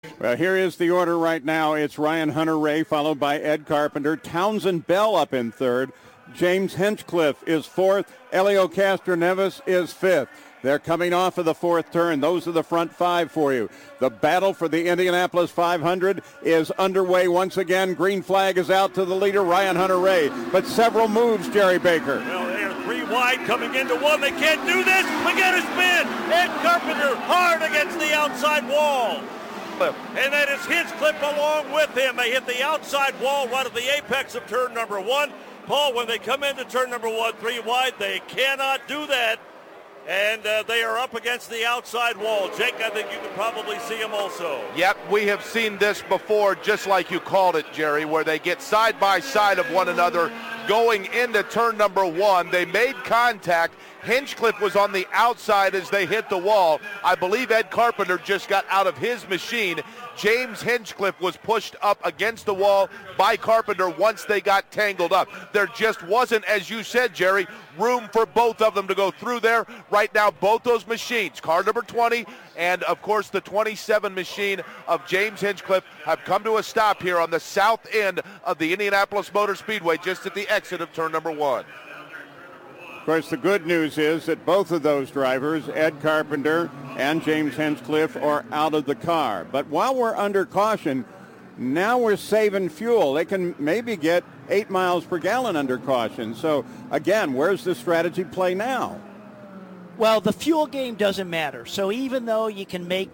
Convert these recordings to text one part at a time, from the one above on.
Well, here is the order right now. It's Ryan Hunter-Reay, followed by Ed Carpenter. Townsend Bell up in third. James Hinchcliffe is fourth. Elio Castroneves is fifth. They're coming off of the fourth turn. Those are the front five for you. The battle for the Indianapolis 500 is underway once again. Green flag is out to the leader, Ryan Hunter-Reay. But several moves, Jerry Baker. Well, they're three wide coming into one. They can't do this. We get a spin. Ed Carpenter hard against the outside wall. And that is Hinchcliffe along with him. They hit the outside wall right at the apex of turn number one. Paul, when they come into turn number one, three wide, they cannot do that. And they are up against the outside wall. Jake, I think you can probably see them also. Yep, we have seen this before, just like you called it, Jerry, where they get side by side of one another going into turn number one. They made contact. Hinchcliffe was on the outside as they hit the wall. I believe Ed Carpenter just got out of his machine. James Hinchcliffe was pushed up against the wall by Carpenter once they got tangled up. There just wasn't, as you said, Jerry, room for both of them to go through there. Right now, both those machines, car number 20 and, of course, the 27 machine of James Hinchcliffe, have come to a stop here on the south end of the Indianapolis Motor Speedway, just at the exit of turn number one. Of course, the good news is that both of those drivers, Ed Carpenter and James Hinchcliffe, are out of the car. But while we're under caution, now we're saving fuel. They can maybe get 8 miles per gallon under caution. So, again, where's the strategy play now? Well, the fuel game doesn't matter. So even though you can make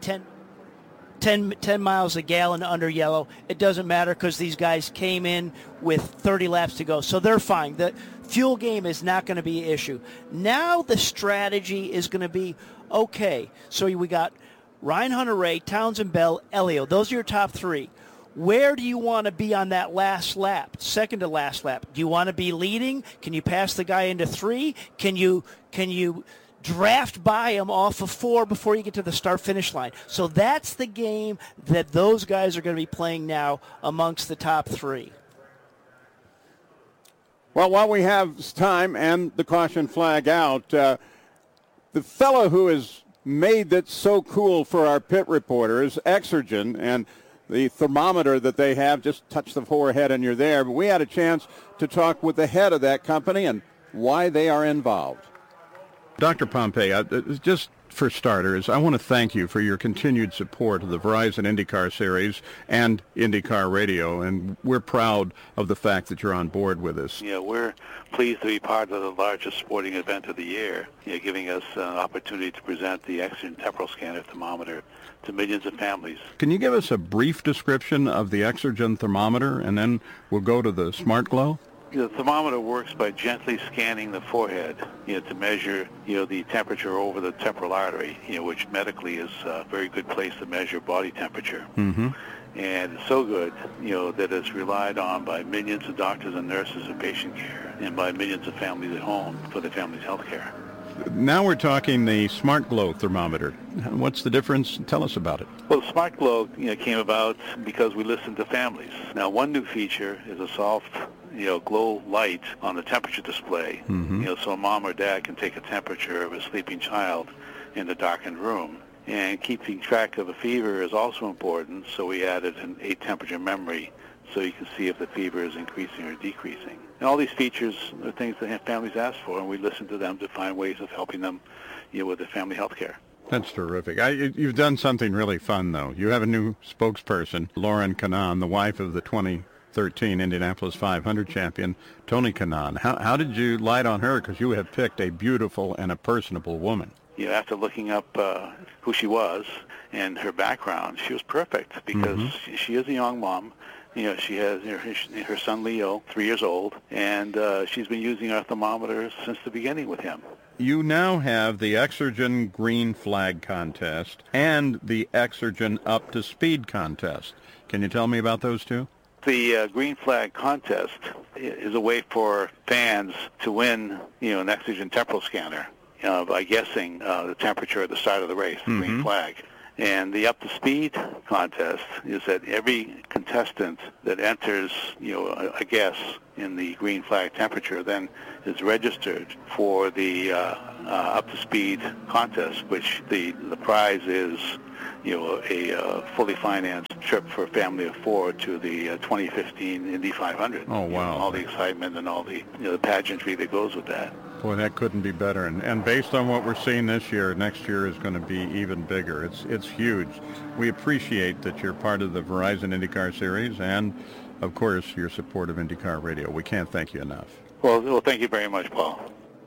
10 miles a gallon under yellow, it doesn't matter because these guys came in with 30 laps to go. So they're fine. The fuel game is not going to be an issue. Now the strategy is going to be, okay, so we got Ryan Hunter-Reay, Townsend Bell, Elio. Those are your top three. Where do you want to be on that last lap, second to last lap? Do you want to be leading? Can you pass the guy into three? Can you draft by him off of four before you get to the start-finish line? So that's the game that those guys are going to be playing now amongst the top three. Well, while we have time and the caution flag out, the fellow who has made that so cool for our pit reporters, Exergen, and the thermometer that they have, just touch the forehead and you're there. But we had a chance to talk with the head of that company and why they are involved. Dr. Pompei, just for starters, I want to thank you for your continued support of the Verizon IndyCar Series and IndyCar Radio, and we're proud of the fact that you're on board with us. Yeah, we're pleased to be part of the largest sporting event of the year, giving us an opportunity to present the Exergen temporal scanner thermometer to millions of families. Can you give us a brief description of the Exergen thermometer, and then we'll go to the Smart Glow? The thermometer works by gently scanning the forehead, to measure, the temperature over the temporal artery, which medically is a very good place to measure body temperature. Mm-hmm. And it's so good, that it's relied on by millions of doctors and nurses in patient care and by millions of families at home for their family's health care. Now we're talking the Smart Glow thermometer. What's the difference? Tell us about it. Well, the Smart Glow came about because we listened to families. Now, one new feature is a soft, glow light on the temperature display, so a mom or dad can take a temperature of a sleeping child in the darkened room. And keeping track of a fever is also important, so we added an 8-temperature memory so you can see if the fever is increasing or decreasing. And all these features are things that families ask for, and we listen to them to find ways of helping them with their family health care. That's terrific. You've done something really fun, though. You have a new spokesperson, Lauren Canaan, the wife of the 2013 Indianapolis 500 champion, Tony Kanaan. How did you light on her? Because you have picked a beautiful and a personable woman. After looking up who she was and her background, she was perfect because she is a young mom. She has her son Leo, 3 years old, and she's been using our thermometer since the beginning with him. You now have the Exergen Green Flag Contest and the Exergen Up to Speed Contest. Can you tell me about those two? The Green Flag Contest is a way for fans to win, an Exergen temporal scanner by guessing the temperature at the start of the race, the green flag. And the Up to Speed contest is that every contestant that enters, a guess in the green flag temperature then is registered for the Up to Speed contest, which the prize is a fully financed trip for a family of 4 to the 2015 Indy 500. Oh, wow. All the excitement and all the the pageantry that goes with that. Boy, that couldn't be better. And based on what we're seeing this year, next year is going to be even bigger. It's huge. We appreciate that you're part of the Verizon IndyCar Series and, of course, your support of IndyCar Radio. We can't thank you enough. Well, thank you very much, Paul.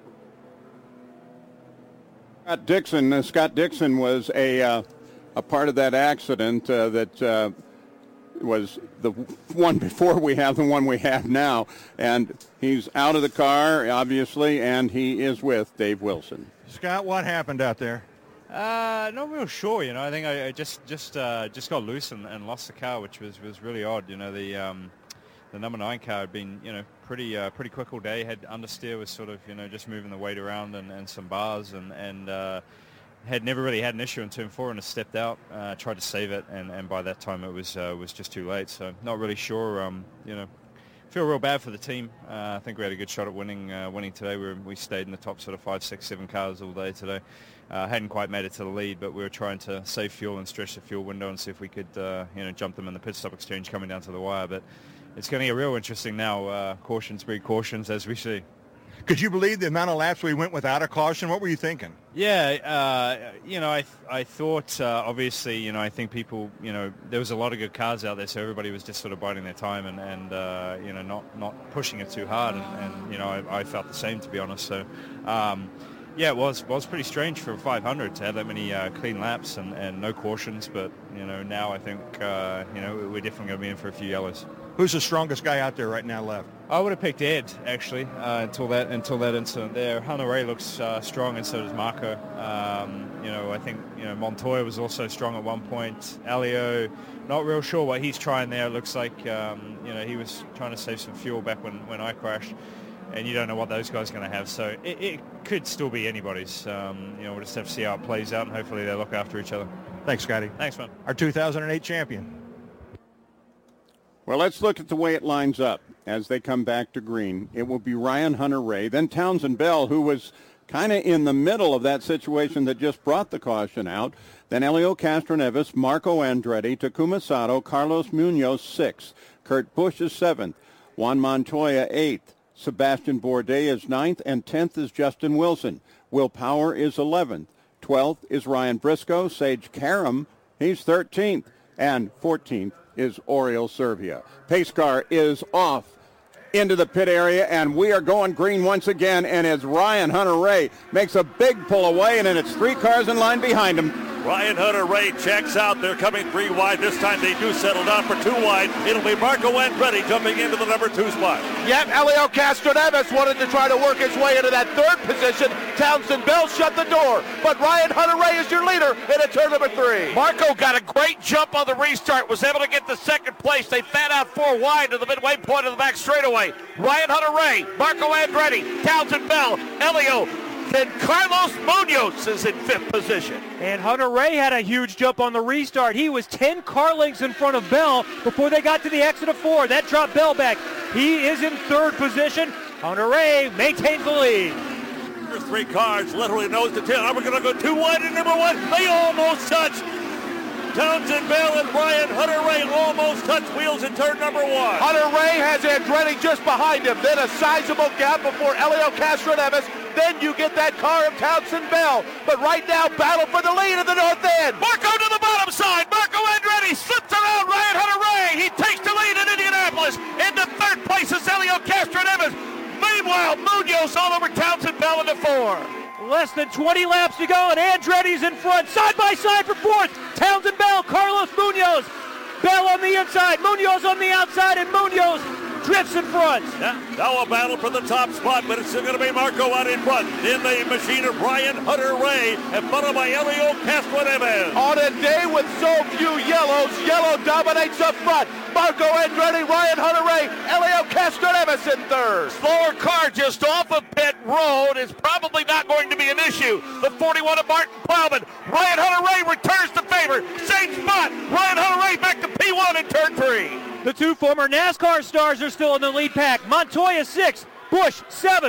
Scott Dixon was a part of that accident that was the one before we have the one we have now. And he's out of the car, obviously, and he is with Dave Wilson. Scott, what happened out there? Not real sure. I think I just got loose and lost the car, which was really odd. The number 9 car had been, pretty quick all day. Had understeer, was sort of, just moving the weight around and some bars and had never really had an issue in turn 4 and has stepped out, tried to save it, and by that time it was just too late. So not really sure. Feel real bad for the team. I think we had a good shot at winning today. We stayed in the top sort of 5, 6, 7 cars all day today. Hadn't quite made it to the lead, but we were trying to save fuel and stretch the fuel window and see if we could jump them in the pit stop exchange coming down to the wire. But it's going to get real interesting now. Cautions breed cautions, as we see. Could you believe the amount of laps we went without a caution? What were you thinking? Yeah, I thought, obviously, I think people, there was a lot of good cars out there, so everybody was just sort of biding their time and not pushing it too hard. And I felt the same, to be honest. So, yeah, it was pretty strange for 500 to have that many clean laps and no cautions. But, now I think, we're definitely going to be in for a few yellows. Who's the strongest guy out there right now left? I would have picked Ed, actually, until that incident there. Hunter-Reay looks strong, and so does Marco. I think Montoya was also strong at one point. Elio, not real sure what he's trying there. It looks like he was trying to save some fuel back when I crashed, and you don't know what those guys are going to have. So it could still be anybody's. We'll just have to see how it plays out, and hopefully they look after each other. Thanks, Scotty. Thanks, man. Our 2008 champion. Well, let's look at the way it lines up as they come back to green. It will be Ryan Hunter-Reay, then Townsend Bell, who was kind of in the middle of that situation that just brought the caution out. Then Elio Castroneves, Marco Andretti, Takuma Sato, Carlos Munoz, 6th. Kurt Busch is 7th. Juan Montoya, 8th. Sebastian Bourdais is 9th, and 10th is Justin Wilson. Will Power is 11th. 12th is Ryan Briscoe. Sage Karam, he's 13th. And 14th is Oriol Servia. Pace car is off into the pit area, and we are going green once again, and as Ryan Hunter-Reay makes a big pull away, and then it's 3 cars in line behind him. Ryan Hunter-Reay checks out. They're coming 3 wide. This time they do settle down for 2 wide. It'll be Marco Andretti jumping into the number 2 spot. Yep, Elio Castroneves wanted to try to work his way into that 3rd position. Townsend Bell shut the door, but Ryan Hunter-Reay is your leader in a turn number 3. Marco got a great jump on the restart, was able to get the 2nd place. They fan out 4 wide to the midway point of the back straightaway. Ryan Hunter-Reay, Marco Andretti, Townsend Bell, Elio, then Carlos Munoz is in 5th position. And Hunter-Reay had a huge jump on the restart. He was 10 car lengths in front of Bell before they got to the exit of 4. That dropped Bell back. He is in 3rd position. Hunter-Reay maintains the lead. There's 3 cars, literally nose to tail. Are we going to go 2 wide in number 1? They almost touch. Townsend Bell and Ryan Hunter-Reay almost touch wheels in turn number 1. Hunter-Reay has Andretti just behind him. Then a sizable gap before Elio Castroneves. Then you get that car of Townsend Bell. But right now, battle for the lead at the north end. Marco to the bottom side. Marco Andretti slips around Ryan Hunter-Reay. He takes the lead in Indianapolis. Into 3rd place is Elio Castroneves. Meanwhile, Munoz all over Townsend Bell into 4. Less than 20 laps to go, and Andretti's in front, side by side for 4th. Townsend Bell, Carlos Munoz. Bell on the inside, Munoz on the outside, and Munoz drifts in front. Yeah, now a battle for the top spot, but it's still going to be Marco out in front. In the machine of Ryan Hunter-Reay, and followed by Elio Castroneves. On a day with so few yellows, yellow dominates up front. Marco Andretti, Ryan Hunter-Reay, Elio Castroneves in 3rd. Slower car just off of pit road is probably not going to be an issue. The 41 of Martin Plowman. Ryan Hunter-Reay returns the favor. Same spot. Ryan Hunter-Reay back to P1 in turn 3. The 2 former NASCAR stars are still in the lead pack. Montoya 6th, Busch 7th,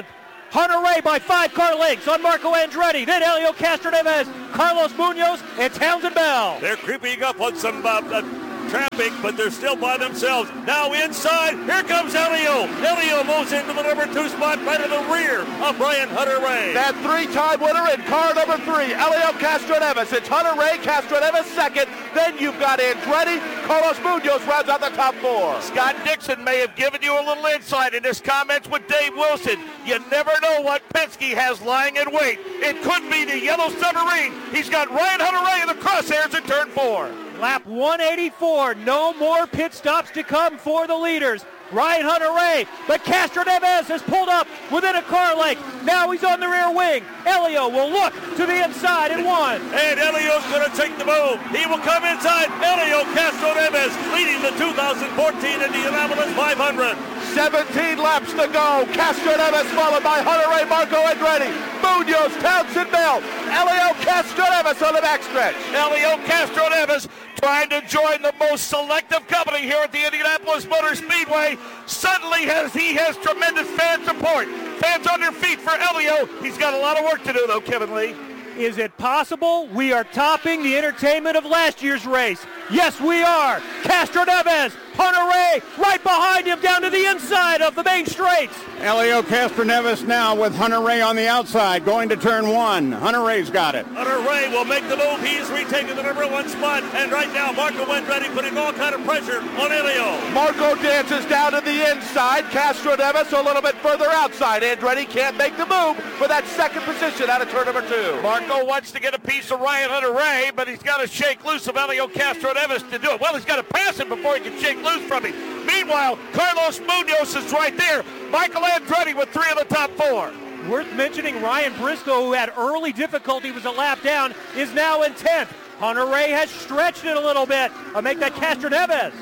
Hunter Ray by 5 car lengths on Marco Andretti. Then Helio Castroneves, Carlos Munoz, and Townsend Bell. They're creeping up on some traffic, but they're still by themselves. Now inside, here comes Helio. Helio moves into the number 2 spot right in the rear of Brian Hunter-Reay. That 3-time winner in car number 3, Helio Castroneves. It's Hunter-Reay, Castroneves second. Then you've got Andretti. Carlos Munoz rounds out the top 4. Scott Dixon may have given you a little insight in his comments with Dave Wilson. You never know what Penske has lying in wait. It could be the yellow submarine. He's got Ryan Hunter-Reay in the crosshairs in turn 4. Lap 184, no more pit stops to come for the leaders. Ryan Hunter-Reay, but Castroneves has pulled up within a car length. Now he's on the rear wing. Helio will look to the inside and 1. And Helio's going to take the move. He will come inside. Helio Castroneves leading the 2014 Indianapolis 500. 17 laps to go. Castroneves followed by Hunter-Reay, Marco Andretti, Munoz, Townsend Bell, Helio Castroneves on the backstretch. Helio Castroneves trying to join the most selective company here at the Indianapolis Motor Speedway. Suddenly he has tremendous fan support. Fans on their feet for Helio. He's got a lot of work to do though, Kevin Lee. Is it possible we are topping the entertainment of last year's race? Yes, we are. Castroneves, Hunter-Reay, right behind him down to the inside of the main straights. Helio Castroneves now with Hunter-Reay on the outside, going to turn 1. Hunter-Reay's got it. Hunter-Reay will make the move. He's retaking the number 1 spot. And right now, Marco Andretti putting all kind of pressure on Helio. Marco dances down to the inside. Castroneves a little bit further outside. Andretti can't make the move for that second position out of turn number 2. Marco wants to get a piece of Ryan Hunter-Reay, but he's got to shake loose of Helio Castroneves to do it. Well, he's got to pass him before he can shake loose from him. Meanwhile, Carlos Munoz is right there. Michael Andretti with 3 of the top 4. Worth mentioning, Ryan Briscoe, who had early difficulty, was a lap down, is now in 10th. Hunter-Reay has stretched it a little bit. I'll make that Castroneves.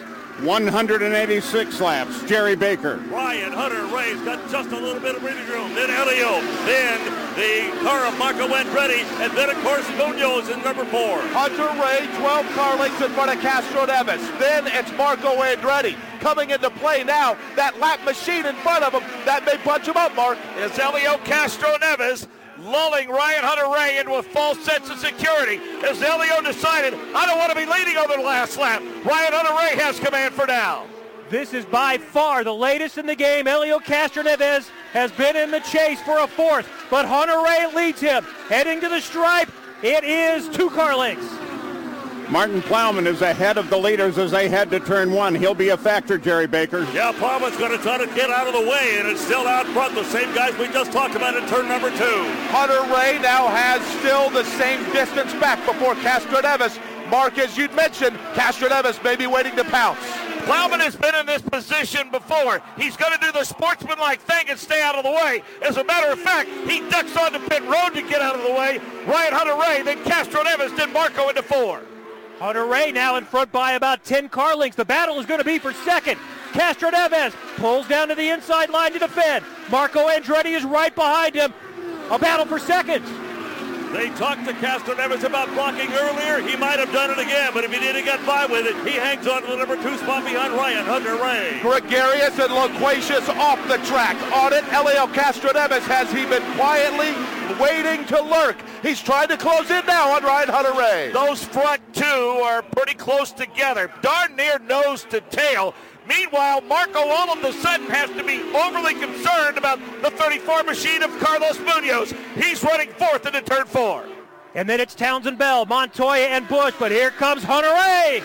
186 laps. Jerry Baker. Ryan Hunter-Reay's got just a little bit of breathing room. Then Helio. Then the car of Marco Andretti. And then, of course, Munoz in number 4. Hunter-Reay, 12 car lengths in front of Castroneves. Then it's Marco Andretti coming into play now. That lap machine in front of him, that may bunch him up, Mark. Is Helio Castroneves lulling Ryan Hunter-Reay into a false sense of security. As Helio decided, I don't want to be leading over the last lap. Ryan Hunter-Reay has command for now. This is by far the latest in the game. Helio Castroneves has been in the chase for a 4th, but Hunter-Reay leads him. Heading to the stripe, it is 2 car lengths. Martin Plowman is ahead of the leaders as they head to turn 1. He'll be a factor, Jerry Baker. Yeah, Plowman's going to try to get out of the way, and it's still out front. The same guys we just talked about in turn number 2. Hunter-Reay now has still the same distance back before Castroneves. Mark, as you'd mentioned, Castroneves may be waiting to pounce. Plowman has been in this position before. He's going to do the sportsmanlike thing and stay out of the way. As a matter of fact, he ducks onto pit road to get out of the way. Ryan Hunter-Reay, then Castroneves, then Marco into 4. Hunter-Reay now in front by about 10 car lengths. The battle is going to be for second. Castroneves pulls down to the inside line to defend. Marco Andretti is right behind him. A battle for second. They talked to Castroneves about blocking earlier. He might have done it again, but if he didn't get by with it, he hangs on to the number 2 spot behind Ryan Hunter-Reay. Gregarious and loquacious off the track. On it, Helio Castroneves has he been quietly waiting to lurk. He's trying to close in now on Ryan Hunter-Reay. Those front 2 are pretty close together, darn near nose to tail. Meanwhile, Marco all of a sudden has to be overly concerned about the 34 machine of Carlos Munoz. He's running 4th into turn 4. And then it's Townsend Bell, Montoya, and Busch, but here comes Hunter-Reay.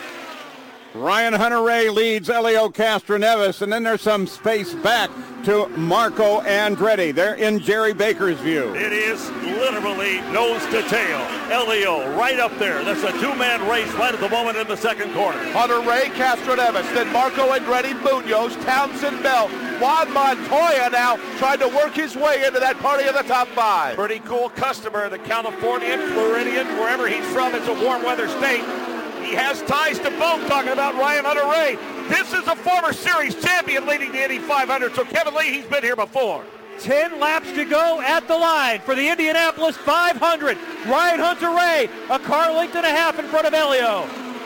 Ryan Hunter-Reay leads Helio Castroneves, and then there's some space back to Marco Andretti. They're in Jerry Baker's view. It is literally nose to tail. Helio right up there. That's a 2-man race right at the moment in the second corner. Hunter-Reay, Castroneves, then Marco Andretti, Munoz, Townsend Bell. Juan Montoya now trying to work his way into that party of the top 5. Pretty cool customer, the Californian, Floridian, wherever he's from. It's a warm weather state. He has ties to both, talking about Ryan Hunter-Reay. This is a former series champion leading the Indy 500, so Kevin Lee, he's been here before. 10 laps to go at the line for the Indianapolis 500. Ryan Hunter-Reay, a car length and a half in front of Helio.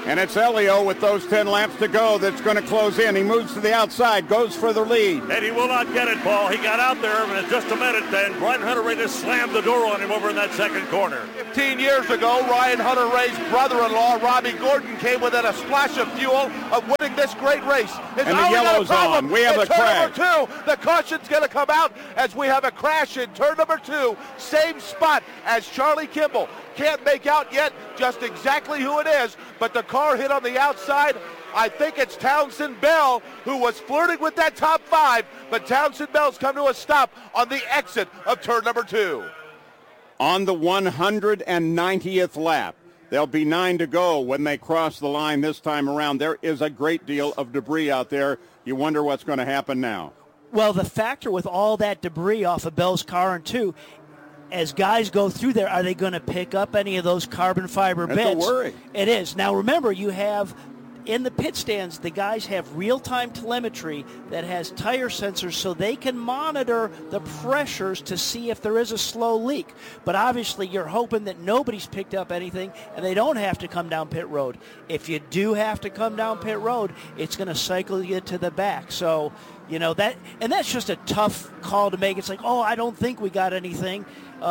And it's Elio with those 10 laps to go that's going to close in. He moves to the outside, goes for the lead. And he will not get it, Paul. He got out there, and in just a minute then, Ryan Hunter-Reay just slammed the door on him over in that second corner. 15 years ago, Ryan Hunter-Reay's brother-in-law, Robbie Gordon, came within a splash of fuel of winning this great race. And the yellow's on. We have a crash. Turn number 2, the caution's going to come out as we have a crash in turn number 2. Same spot as Charlie Kimball. Can't make out yet just exactly who it is, but the car hit on the outside. I think it's Townsend Bell who was flirting with that top 5, but Townsend Bell's come to a stop on the exit of turn number 2. On the 190th lap. There'll be 9 to go when they cross the line this time around. There is a great deal of debris out there. You wonder what's going to happen now. Well, the factor with all that debris off of Bell's car and 2, as guys go through there, are they going to pick up any of those carbon fiber bits? That's a worry. It is. Now, remember, you have in the pit stands, the guys have real-time telemetry that has tire sensors so they can monitor the pressures to see if there is a slow leak. But obviously, you're hoping that nobody's picked up anything and they don't have to come down pit road. If you do have to come down pit road, it's going to cycle you to the back. So, you know, that's just a tough call to make. It's like, oh, I don't think we got anything.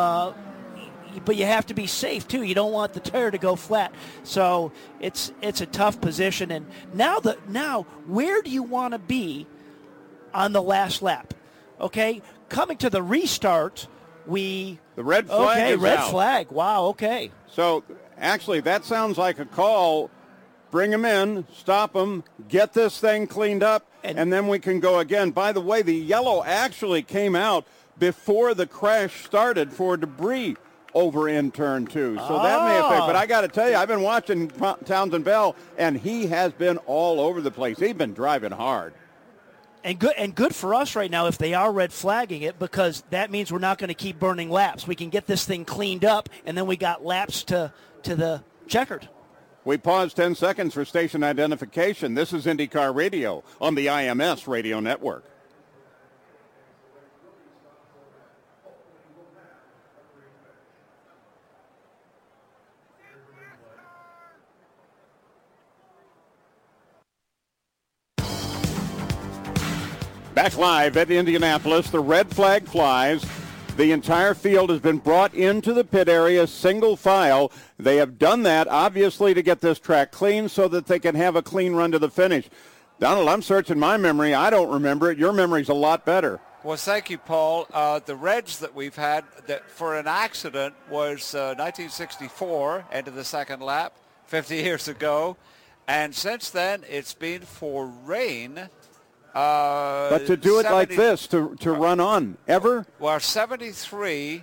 But you have to be safe too. You don't want the tire to go flat. So it's a tough position. And now where do you want to be on the last lap? Okay, coming to the restart, the red flag is red out. flag. Wow. Okay. So actually, that sounds like a call. Bring them in, stop them, get this thing cleaned up, and then we can go again. By the way, the yellow actually came out before the crash started for debris over in turn 2. So that may affect. But I got to tell you, I've been watching Townsend Bell, and he has been all over the place. He's been driving hard. And good for us right now if they are red flagging it, because that means we're not going to keep burning laps. We can get this thing cleaned up, and then we got laps to the checkered. We pause 10 seconds for station identification. This is IndyCar Radio on the IMS Radio Network. Back live at Indianapolis, the red flag flies. The entire field has been brought into the pit area, single file. They have done that, obviously, to get this track clean so that they can have a clean run to the finish. Donald, I'm searching my memory. I don't remember it. Your memory's a lot better. Well, thank you, Paul. The reds that we've had that for an accident was 1964, end of the second lap, 50 years ago. And since then, it's been for rain. But to do it like this, to run on, ever? Well, 73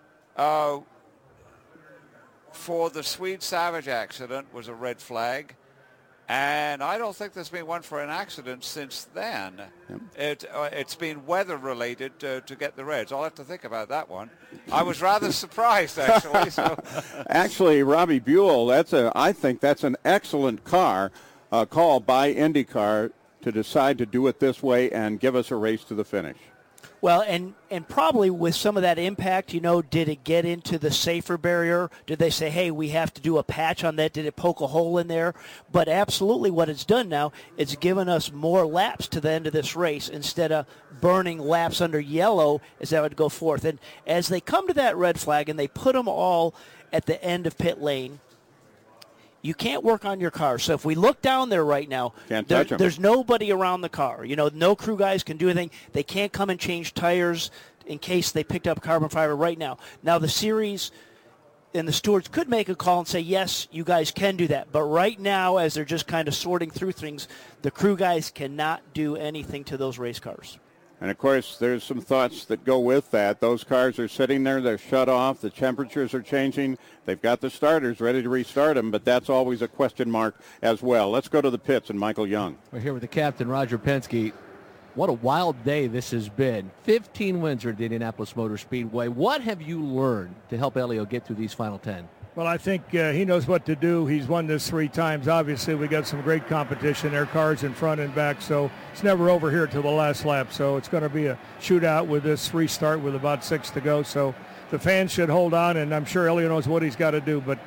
for the Swede Savage accident was a red flag. And I don't think there's been one for an accident since then. Yep. It's been weather-related to get the reds. I'll have to think about that one. I was rather surprised, actually. So. Actually, Robbie Buell, I think that's an excellent call by IndyCar to decide to do it this way and give us a race to the finish. Well, and probably with some of that impact, did it get into the safer barrier? Did they say, hey, we have to do a patch on that? Did it poke a hole in there? But absolutely what it's done now, it's given us more laps to the end of this race instead of burning laps under yellow as that would go forth. And as they come to that red flag and they put them all at the end of pit lane, you can't work on your car. So if we look down there right now, there's nobody around the car. No crew guys can do anything. They can't come and change tires in case they picked up carbon fiber right now. Now the series and the stewards could make a call and say, yes, you guys can do that. But right now, as they're just kind of sorting through things, the crew guys cannot do anything to those race cars. And, of course, there's some thoughts that go with that. Those cars are sitting there. They're shut off. The temperatures are changing. They've got the starters ready to restart them, but that's always a question mark as well. Let's go to the pits and Michael Young. We're here with the captain, Roger Penske. What a wild day this has been. 15 wins at the Indianapolis Motor Speedway. What have you learned to help Elio get through these final 10? Well, I think he knows what to do. He's won this 3 times. Obviously, we got some great competition. Their cars in front and back, so it's never over here till the last lap. So it's going to be a shootout with this restart with about 6 to go. So the fans should hold on, and I'm sure Elio knows what he's got to do. But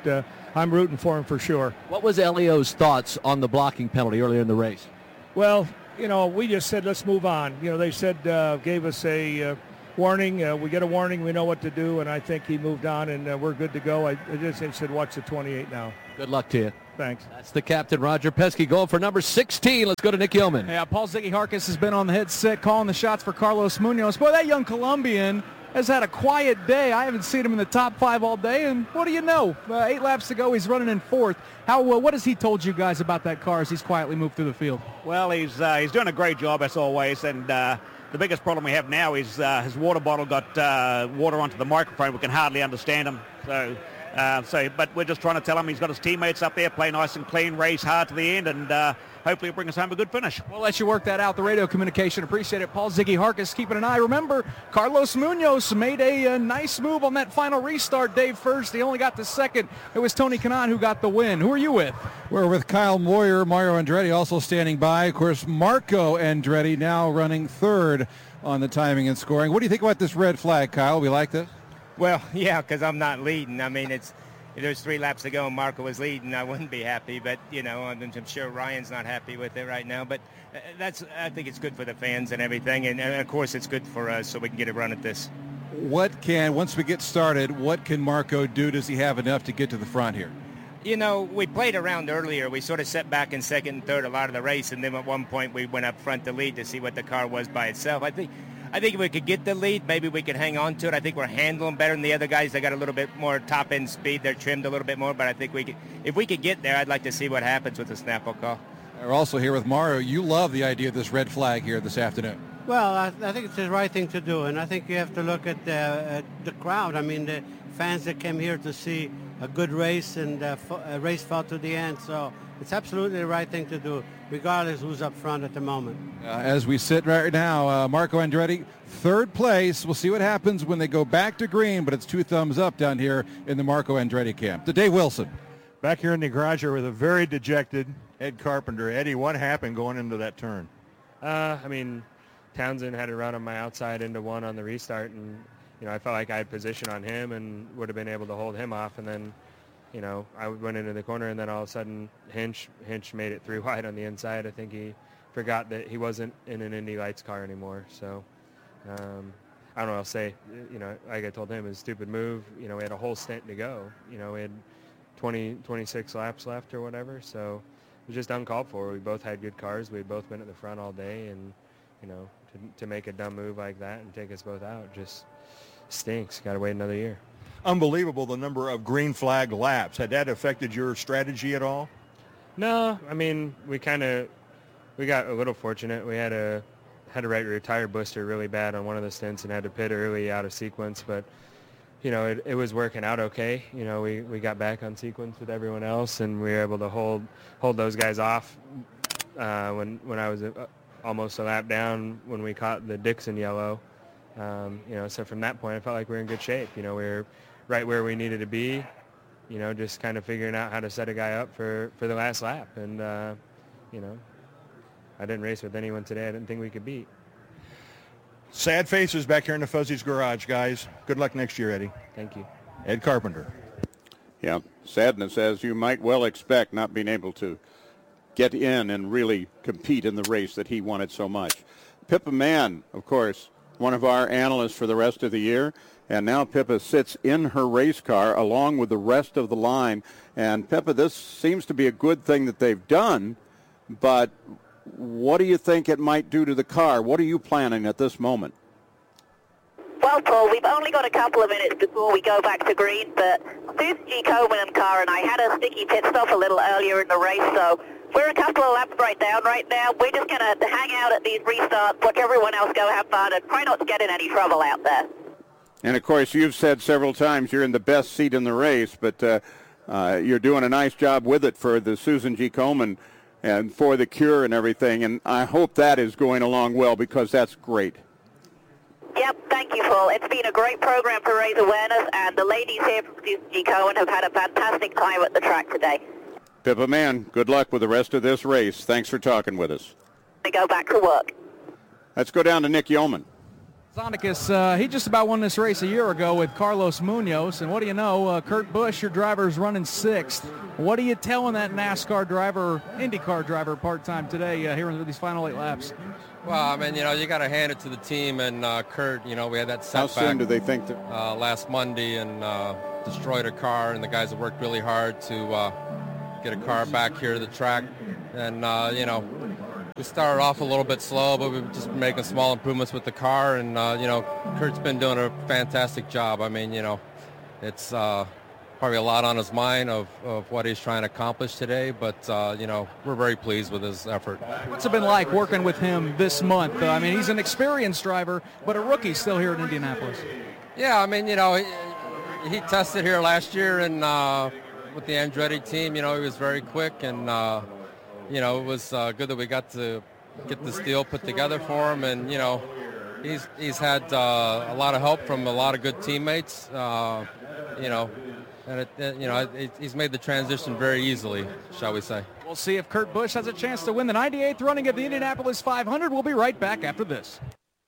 I'm rooting for him for sure. What was Elio's thoughts on the blocking penalty earlier in the race? Well, we just said let's move on. They said gave us a warning. We get a warning. We know what to do, and I think he moved on, and we're good to go. I just said watch the 28 now. Good luck to you. Thanks. That's the captain, Roger Penske, going for number 16. Let's go to Nick Yeoman. Yeah, Paul Ziggy Harkis has been on the hit sick, calling the shots for Carlos Munoz. Boy, that young Colombian has had a quiet day. I haven't seen him in the top 5 all day, and what do you know? 8 laps to go, he's running in 4th. What has he told you guys about that car as he's quietly moved through the field? Well, he's doing a great job as always, and the biggest problem we have now is his water bottle got water onto the microphone. We can hardly understand him. But we're just trying to tell him he's got his teammates up there, play nice and clean, race hard to the end, and hopefully it'll bring us home a good finish. We'll let you work that out, the radio communication. Appreciate it. Paul Ziggy Harkis keeping an eye. Remember, Carlos Munoz made a nice move on that final restart, Dave, first. He only got the second. It was Tony Kanaan who got the win. Who are you with? We're with Kyle Moyer, Mario Andretti also standing by. Of course, Marco Andretti now running 3rd on the timing and scoring. What do you think about this red flag, Kyle? We like this? Well, yeah, because I'm not leading. I mean, there's 3 laps to go and Marco was leading. I wouldn't be happy, but, I'm sure Ryan's not happy with it right now. But I think it's good for the fans and everything. And of course, it's good for us so we can get a run at this. Once we get started, what can Marco do? Does he have enough to get to the front here? We played around earlier. We sort of set back in 2nd and 3rd a lot of the race. And then at one point we went up front to lead to see what the car was by itself. I think if we could get the lead, maybe we could hang on to it. I think we're handling better than the other guys. They got a little bit more top-end speed. They're trimmed a little bit more, but I think if we could get there, I'd like to see what happens with the Snapple call. We're also here with Mario. You love the idea of this red flag here this afternoon. Well, I think it's the right thing to do, and I think you have to look at the crowd. I mean, the fans that came here to see a good race and a race fought to the end, so it's absolutely the right thing to do, regardless who's up front at the moment. As we sit right now, Marco Andretti, 3rd place. We'll see what happens when they go back to green, but it's 2 thumbs up down here in the Marco Andretti camp. To Dave Wilson. Back here in the garage here with a very dejected Ed Carpenter. Eddie, what happened going into that turn? Townsend had a run on my outside into 1 on the restart, and I felt like I had position on him and would have been able to hold him off, and then I went into the corner, and then all of a sudden Hinch made it 3 wide on the inside. I think he forgot that he wasn't in an Indy Lights car anymore. So I don't know what I'll say. Like I told him, it was a stupid move. We had a whole stint to go. We had 26 laps left or whatever. So it was just uncalled for. We both had good cars. We had both been at the front all day, and to make a dumb move like that and take us both out just stinks. Got to wait another year. Unbelievable, the number of green flag laps. Had that affected your strategy at all? No, we got a little fortunate. We had to right rear tire blister really bad on one of the stints and had to pit early out of sequence, but it was working out okay. We got back on sequence with everyone else, and we were able to hold those guys off when I was almost a lap down when we caught the Dixon yellow. So from that point, I felt like we were in good shape. We were right where we needed to be, just kind of figuring out how to set a guy up for the last lap. And, I didn't race with anyone today I didn't think we could beat. Sad faces back here in the Fuzzy's garage, guys. Good luck next year, Eddie. Thank you. Ed Carpenter. Yeah, sadness, as you might well expect, not being able to get in and really compete in the race that he wanted so much. Pippa Mann, of course, one of our analysts for the rest of the year, and now Pippa sits in her race car along with the rest of the line. And Pippa, this seems to be a good thing that they've done, but what do you think it might do to the car? What are you planning at this moment? Well, Paul, we've only got a couple of minutes before we go back to green, but Susan G. Komen car and I had a sticky pit stop a little earlier in the race, so we're a couple of laps right down right now. We're just going to hang out at these restarts, watch everyone else go have fun, and try not to get in any trouble out there. And, of course, you've said several times you're in the best seat in the race, but you're doing a nice job with it for the Susan G. Komen and for the Cure and everything, and I hope that is going along well because that's great. Yep, thank you, Paul. It's been a great program to raise awareness, and the ladies here from Susan G. Komen have had a fantastic time at the track today. Pippa Mann, good luck with the rest of this race. Thanks for talking with us. To go back to work. Let's go down to Nick Yeoman. Zonicus, he just about won this race a year ago with Carlos Munoz, and what do you know, Kurt Busch, your driver, is running 6th. What are you telling that NASCAR driver, IndyCar driver part-time today here in these final 8 laps? Well, I mean, you got to hand it to the team and Kurt. We had that setback. How soon do they think that? Last Monday and destroyed a car, and the guys have worked really hard to get a car back here to the track. And, we started off a little bit slow, but we've just been making small improvements with the car. And, Kurt's been doing a fantastic job. I mean, it's probably a lot on his mind of what he's trying to accomplish today. But, we're very pleased with his effort. What's it been like working with him this month? I mean, he's an experienced driver, but a rookie still here in Indianapolis. Yeah, I mean, he tested here last year and with the Andretti team. He was very quick and, it was good that we got to get this deal put together for him. And, he's had a lot of help from a lot of good teammates, and he's made the transition very easily, shall we say. We'll see if Kurt Busch has a chance to win the 98th running of the Indianapolis 500. We'll be right back after this.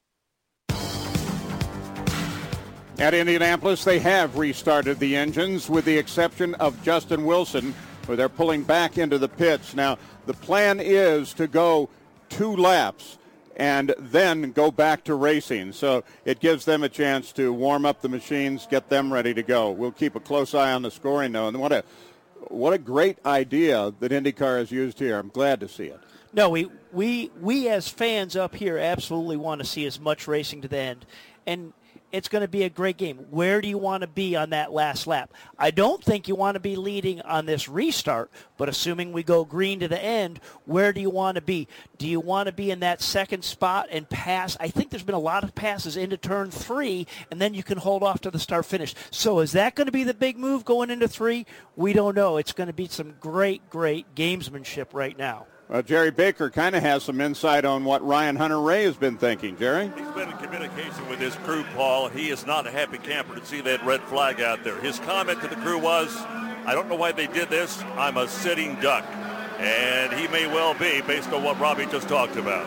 At Indianapolis, they have restarted the engines with the exception of Justin Wilson, where they're pulling back into the pits. Now, the plan is to go 2 laps and then go back to racing. So it gives them a chance to warm up the machines, get them ready to go. We'll keep a close eye on the scoring, though. And what a great idea that IndyCar has used here. I'm glad to see it. No, we as fans up here absolutely want to see as much racing to the end. And it's going to be a great game. Where do you want to be on that last lap? I don't think you want to be leading on this restart, but assuming we go green to the end, where do you want to be? Do you want to be in that second spot and pass? I think there's been a lot of passes into turn 3, and then you can hold off to the start finish. So is that going to be the big move going into 3? We don't know. It's going to be some great, great gamesmanship right now. Jerry Baker kind of has some insight on what Ryan Hunter-Reay has been thinking. Jerry? He's been in communication with his crew, Paul, and he is not a happy camper to see that red flag out there. His comment to the crew was, I don't know why they did this. I'm a sitting duck. And he may well be, based on what Robbie just talked about.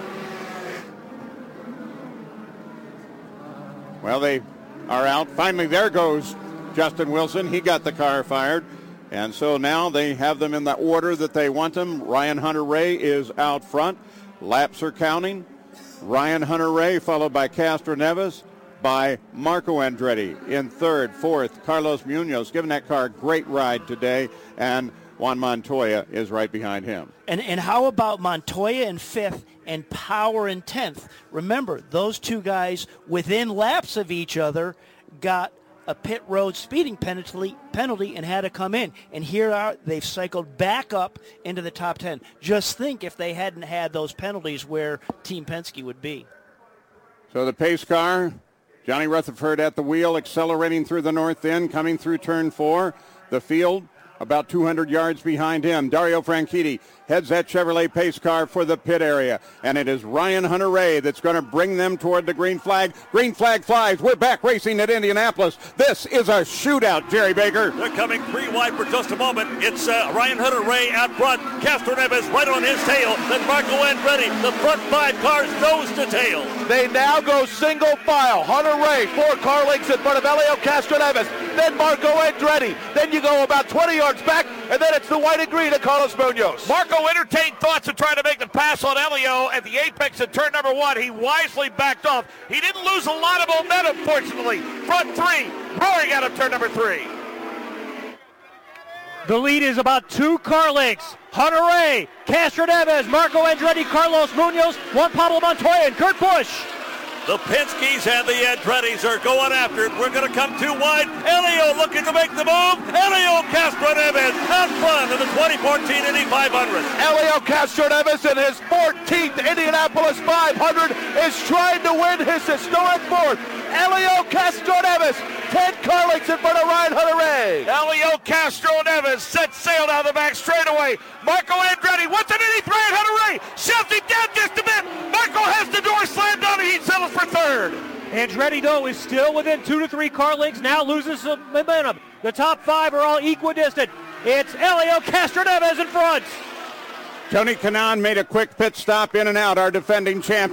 Well, they are out. Finally, there goes Justin Wilson. He got the car fired. And so now they have them in the order that they want them. Ryan Hunter-Reay is out front. Laps are counting. Ryan Hunter-Reay followed by Castroneves, by Marco Andretti in 3rd, 4th. Carlos Munoz giving that car a great ride today. And Juan Montoya is right behind him. And how about Montoya in 5th and Power in 10th? Remember, those two guys within laps of each other got a pit road speeding penalty and had to come in. And they've cycled back up into the top 10. Just think if they hadn't had those penalties where Team Penske would be. So the pace car, Johnny Rutherford at the wheel, accelerating through the north end, coming through turn 4. The field about 200 yards behind him. Dario Franchitti heads that Chevrolet pace car for the pit area. And it is Ryan Hunter-Reay that's going to bring them toward the green flag. Green flag flies. We're back racing at Indianapolis. This is a shootout, Jerry Baker. They're coming 3 wide for just a moment. It's Ryan Hunter-Reay out front. Castroneves right on his tail. Then Marco Andretti. The front 5 cars nose to tail. They now go single file. Hunter-Reay, 4 car lengths in front of Helio Castroneves. Then Marco Andretti. Then you go about 20 yards back, and then it's the white and green of Carlos Munoz. Marco entertained thoughts of trying to make the pass on Helio at the apex of turn number 1. He wisely backed off. He didn't lose a lot of momentum, fortunately. Front 3, roaring out of turn number 3. The lead is about 2 car lengths. Hunter-Reay, Castroneves, Marco Andretti, Carlos Munoz, Juan Pablo Montoya, and Kurt Busch. The Penskes and the Andrettis are going after it. We're going to come too wide. Helio looking to make the move. Helio Castroneves out front in the 2014 Indy 500. Helio Castroneves in his 14th Indianapolis 500 is trying to win his historic 4th. Helio Castroneves, 10 car lengths in front of Ryan Hunter-Reay. Helio Castroneves sets sail down the back straightaway. Marco Andretti, what's an 83 at Hunter-Reay? Shoves it down just a bit. Marco has the door slammed on and he settles for 3rd. Andretti, though, is still within 2 to 3 car lengths, now loses some momentum. The top 5 are all equidistant. It's Helio Castroneves in front. Tony Kanaan made a quick pit stop in and out, our defending champion.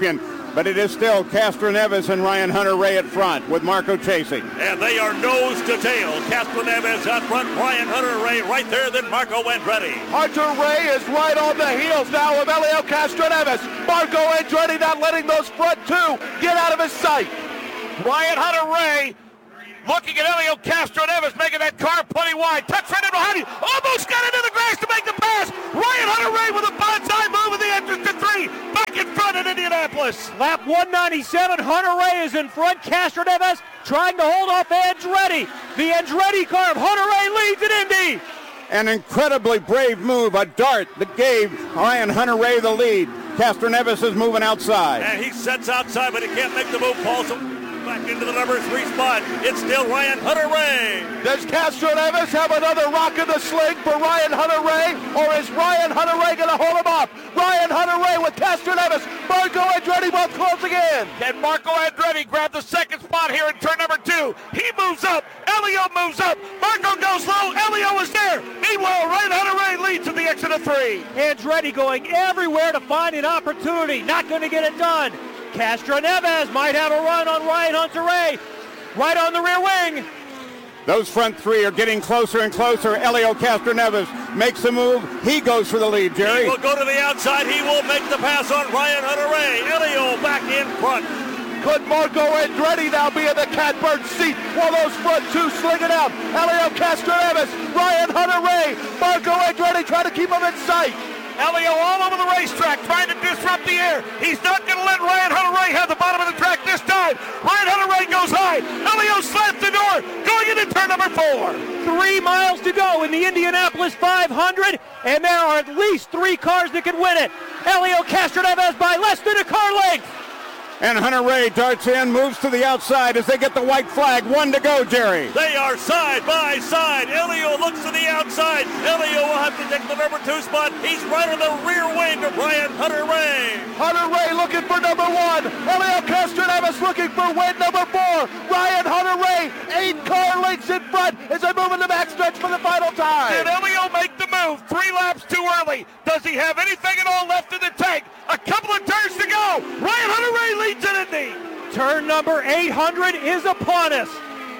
but it is still Castroneves and Ryan Hunter-Reay at front with Marco chasing. And they are nose to tail. Castroneves out front, Ryan Hunter-Reay right there, then Marco Andretti. Hunter-Reay is right on the heels now of Elio Castroneves. Marco Andretti not letting those front two get out of his sight. Ryan Hunter-Reay looking at Elio Castroneves, making that car plenty wide. Touch right in behind you. Almost got into the grass to make the pass. Ryan Hunter-Reay with a bonsai move in the entrance to 3. Back in front in Indianapolis. Lap 197, Hunter-Reay is in front. Castroneves trying to hold off Andretti. The Andretti car of Hunter-Reay leads in Indy. An incredibly brave move, a dart that gave Ryan Hunter-Reay the lead. Castroneves is moving outside. And he sets outside, but he can't make the move, Paul. So back into the number 3 spot. It's still Ryan Hunter-Reay. Does Castroneves have another rock in the sling for Ryan Hunter-Reay, or is Ryan Hunter-Reay going to hold him off? Ryan Hunter-Reay with Castroneves. Marco Andretti both closing in. Can Marco Andretti grab the second spot here in turn number 2? He moves up. Elio moves up. Marco goes low. Elio is there. Meanwhile, Ryan Hunter-Reay leads to the exit of 3. Andretti going everywhere to find an opportunity. Not going to get it done. Castroneves might have a run on Ryan Hunter-Reay. Right on the rear wing. Those front 3 are getting closer and closer. Elio Castroneves makes a move. He goes for the lead, Jerry. He will go to the outside. He will make the pass on Ryan Hunter-Reay. Elio back in front. Could Marco Andretti now be in the catbird seat while those front 2 sling it out? Elio Castroneves, Ryan Hunter-Reay, Marco Andretti trying to keep him in sight. Elio all over the racetrack trying to disrupt the air. He's not going to let Ryan Hunter-Reay have the bottom of the track this time. Ryan Hunter-Reay goes high. Elio slams the door going into turn number 4. 3 miles to go in the Indianapolis 500, and there are at least 3 cars that can win it. Elio Castroneves by less than a car length. And Hunter-Reay darts in, moves to the outside as they get the white flag. 1 to go, Jerry. They are side by side. Elio looks to the outside. Elio will have to take the number 2 spot. He's right on the rear wing of Ryan Hunter-Reay. Hunter-Reay looking for number 1. Elio Castroneves looking for win number 4. Ryan Hunter-Reay 8 car lengths in front as they move in the backstretch for the final time. Did Elio make the move 3 laps too early? Does he have anything at all left in the tank? A couple of turns to go. Ryan Hunter-Reay leads in Indy. Turn number 800 is upon us.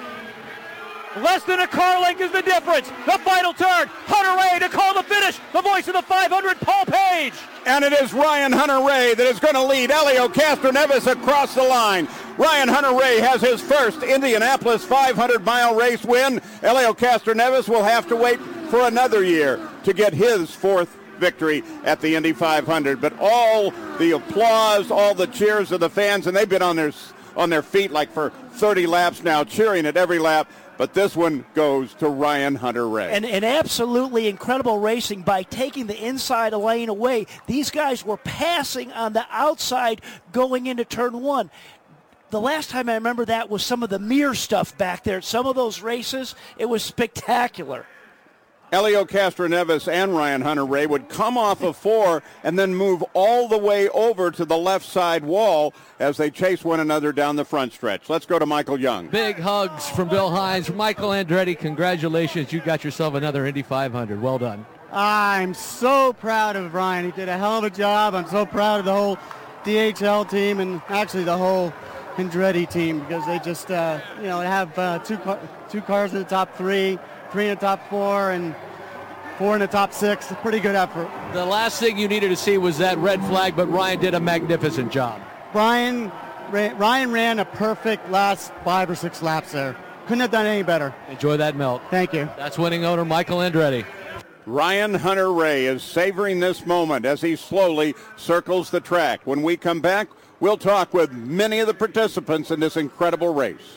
Less than a car length is the difference. The final turn. Hunter-Reay to call the finish. The voice of the 500, Paul Page. And it is Ryan Hunter-Reay that is going to lead Elio Castroneves across the line. Ryan Hunter-Reay has his first Indianapolis 500-mile race win. Elio Castroneves will have to wait for another year to get his 4th victory at the Indy 500. But all the applause, all the cheers of the fans, and they've been on their feet like for 30 laps now, cheering at every lap. But this one goes to Ryan Hunter-Reay. And absolutely incredible racing by taking the inside lane away. These guys were passing on the outside going into turn 1. The last time I remember that was some of the mirror stuff back there. Some of those races, it was spectacular. Elio Castroneves and Ryan Hunter-Reay would come off of 4 and then move all the way over to the left side wall as they chase one another down the front stretch. Let's go to Michael Young. Big hugs from Bill Hines. Michael Andretti, congratulations. You got yourself another Indy 500. Well done. I'm so proud of Ryan. He did a hell of a job. I'm so proud of the whole DHL team and actually the whole Andretti team because they just, have two cars in the top 3. 3 in the top 4 and 4 in the top 6. A pretty good effort. The last thing you needed to see was that red flag, but Ryan did a magnificent job. Ryan ran a perfect last 5 or 6 laps there. Couldn't have done any better. Enjoy that melt. Thank you. That's winning owner Michael Andretti. Ryan Hunter-Reay is savoring this moment as he slowly circles the track. When we come back, we'll talk with many of the participants in this incredible race.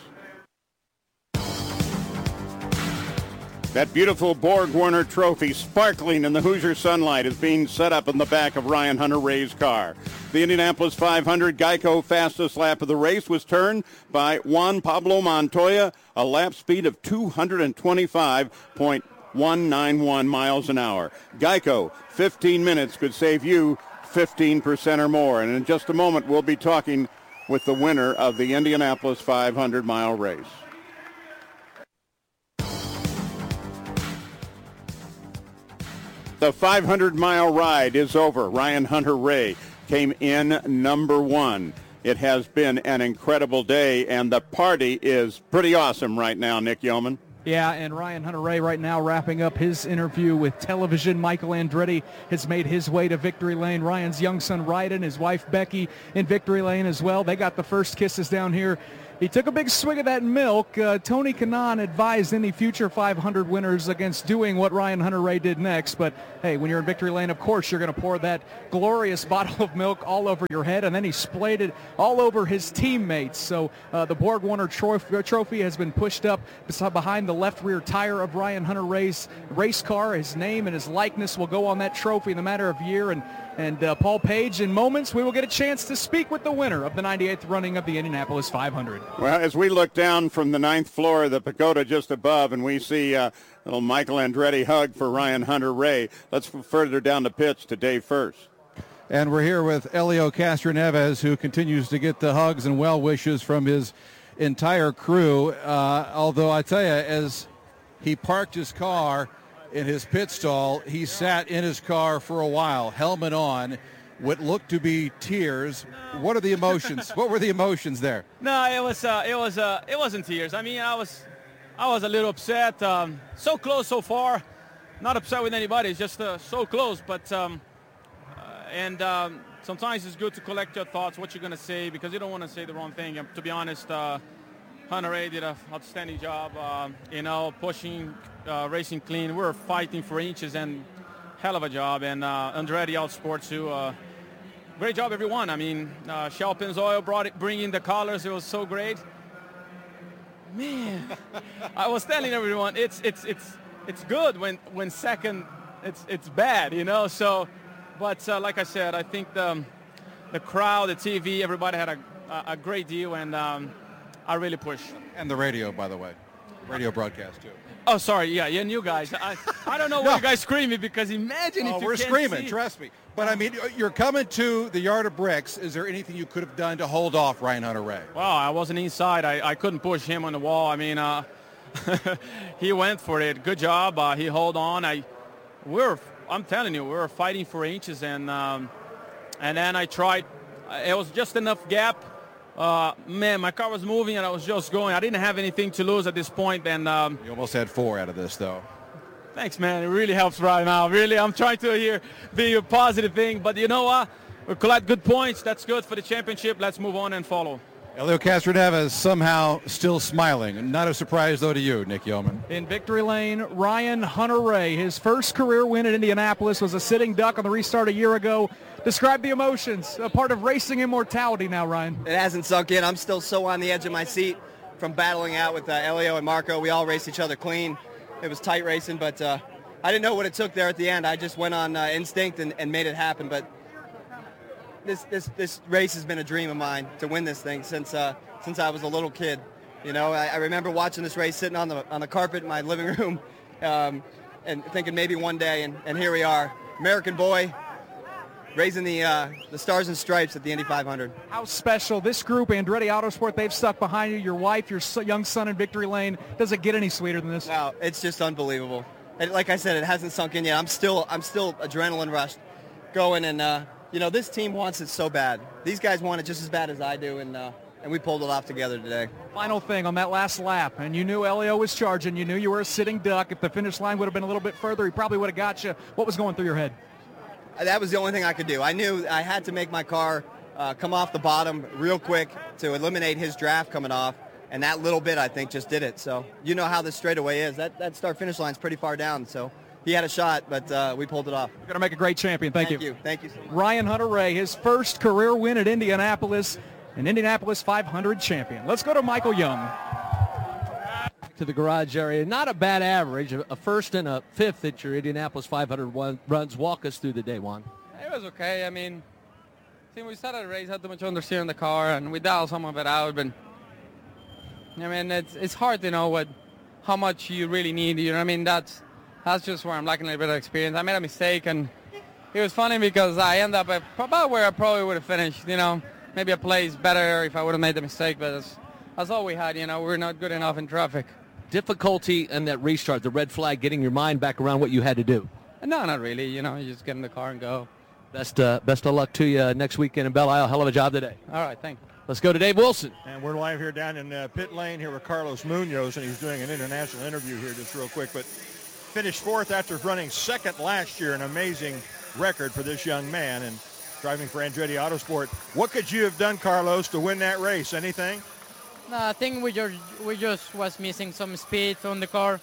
That beautiful Borg-Warner trophy sparkling in the Hoosier sunlight is being set up in the back of Ryan Hunter-Reay's car. The Indianapolis 500 Geico fastest lap of the race was turned by Juan Pablo Montoya, a lap speed of 225.191 miles an hour. Geico, 15 minutes could save you 15% or more. And in just a moment, we'll be talking with the winner of the Indianapolis 500-mile race. The 500-mile ride is over. Ryan Hunter-Reay came in number 1. It has been an incredible day, and the party is pretty awesome right now, Nick Yeoman. Yeah, and Ryan Hunter-Reay right now wrapping up his interview with television. Michael Andretti has made his way to victory lane. Ryan's young son, Ryden, his wife, Becky, in victory lane as well. They got the first kisses down here. He took a big swig of that milk. Tony Kanaan advised any future 500 winners against doing what Ryan Hunter-Reay did next. But, hey, when you're in victory lane, of course, you're going to pour that glorious bottle of milk all over your head. And then he splayed it all over his teammates. So the Borg-Warner trophy has been pushed up behind the left rear tire of Ryan Hunter-Reay's race car. His name and his likeness will go on that trophy in a matter of year. And Paul Page, in moments, we will get a chance to speak with the winner of the 98th running of the Indianapolis 500. Well, as we look down from the 9th floor of the pagoda just above, and we see a little Michael Andretti hug for Ryan Hunter-Reay, let's go further down the pitch to Dave First. And we're here with Helio Castroneves, who continues to get the hugs and well wishes from his entire crew. Although I tell you, as he parked his car in his pit stall, he sat in his car for a while, helmet on, what looked to be tears. What are the emotions? What were the emotions there? No, it wasn't tears. I mean, I was a little upset. So close so far. Not upset with anybody. It's just so close. But sometimes it's good to collect your thoughts, what you're going to say, because you don't want to say the wrong thing. To be honest, Hunter-Reay did an outstanding job, pushing, racing clean. We were fighting for inches, and hell of a job. And Andretti outsports you. Great job, everyone. I mean, Shell Pennzoil bringing the colors. It was so great. Man, I was telling everyone, it's good when second, it's bad, So, but like I said, I think the crowd, the TV, everybody had a great deal, and I really pushed. And the radio, by the way. Radio broadcast, too. Oh, sorry. Yeah, and you guys. I don't know why you guys screaming, because imagine if you we're can't screaming, see. trust me. But, I mean, you're coming to the Yard of Bricks. Is there anything you could have done to hold off Ryan Hunter-Reay? Well, I wasn't inside. I couldn't push him on the wall. I mean, he went for it. Good job. He held on. I'm telling you, we were fighting for inches, and then I tried. It was just enough gap. Man, my car was moving, and I was just going. I didn't have anything to lose at this point. And you almost had 4 out of this, though. Thanks, man. It really helps right now. Really, I'm trying to be a positive thing. But you know what? We collect good points. That's good for the championship. Let's move on and follow. Helio Castroneves somehow still smiling. Not a surprise, though, to you, Nick Yeoman. In victory lane, Ryan Hunter-Reay. His first career win at Indianapolis was a sitting duck on the restart a year ago. Describe the emotions, a part of racing immortality now, Ryan. It hasn't sunk in. I'm still so on the edge of my seat from battling out with Helio and Marco. We all raced each other clean. It was tight racing, but I didn't know what it took there at the end. I just went on instinct and made it happen. But this race has been a dream of mine to win this thing since I was a little kid. I remember watching this race sitting on the carpet in my living room and thinking maybe one day, and here we are, American boy, raising the stars and stripes at the Indy 500. How special. This group, Andretti Autosport, they've stuck behind you. Your wife, your young son in victory lane. Does it get any sweeter than this? No, it's just unbelievable. And like I said, it hasn't sunk in yet. I'm still adrenaline rushed going, and this team wants it so bad. These guys want it just as bad as I do, and we pulled it off together today. Final thing on that last lap, and you knew Helio was charging. You knew you were a sitting duck. If the finish line would have been a little bit further, he probably would have got you. What was going through your head? That was the only thing I could do. I knew I had to make my car come off the bottom real quick to eliminate his draft coming off, and that little bit, I think, just did it. So you know how this straightaway is. That start-finish line's pretty far down, so he had a shot, but we pulled it off. You're going to make a great champion. Thank you. Thank you so much. Ryan Hunter-Reay, his first career win at Indianapolis, an Indianapolis 500 champion. Let's go to Michael Young. To the garage area. Not a bad average, a first and a fifth at your Indianapolis 500 runs. Walk us through the day, Juan. It was okay. I mean, we started the race, had too much understeer in the car, and we dialed some of it out. But I mean, it's hard to know how much you really need. You know what I mean? That's just where I'm lacking a little bit of experience. I made a mistake, and it was funny because I ended up about where I probably would have finished. Maybe a place better if I would have made the mistake, but that's all we had. We're not good enough in traffic. Difficulty in that restart, the red flag, getting your mind back around what you had to do? No, not really. You just get in the car and go. Best of luck to you next weekend in Belle Isle. Hell of a job today. All right, thank you. Let's go to Dave Wilson. And we're live here down in pit lane here with Carlos Munoz, and he's doing an international interview here just real quick. But finished fourth after running second last year, an amazing record for this young man, and driving for Andretti Autosport. What could you have done, Carlos, to win that race? Anything? No, I think we just was missing some speed on the car.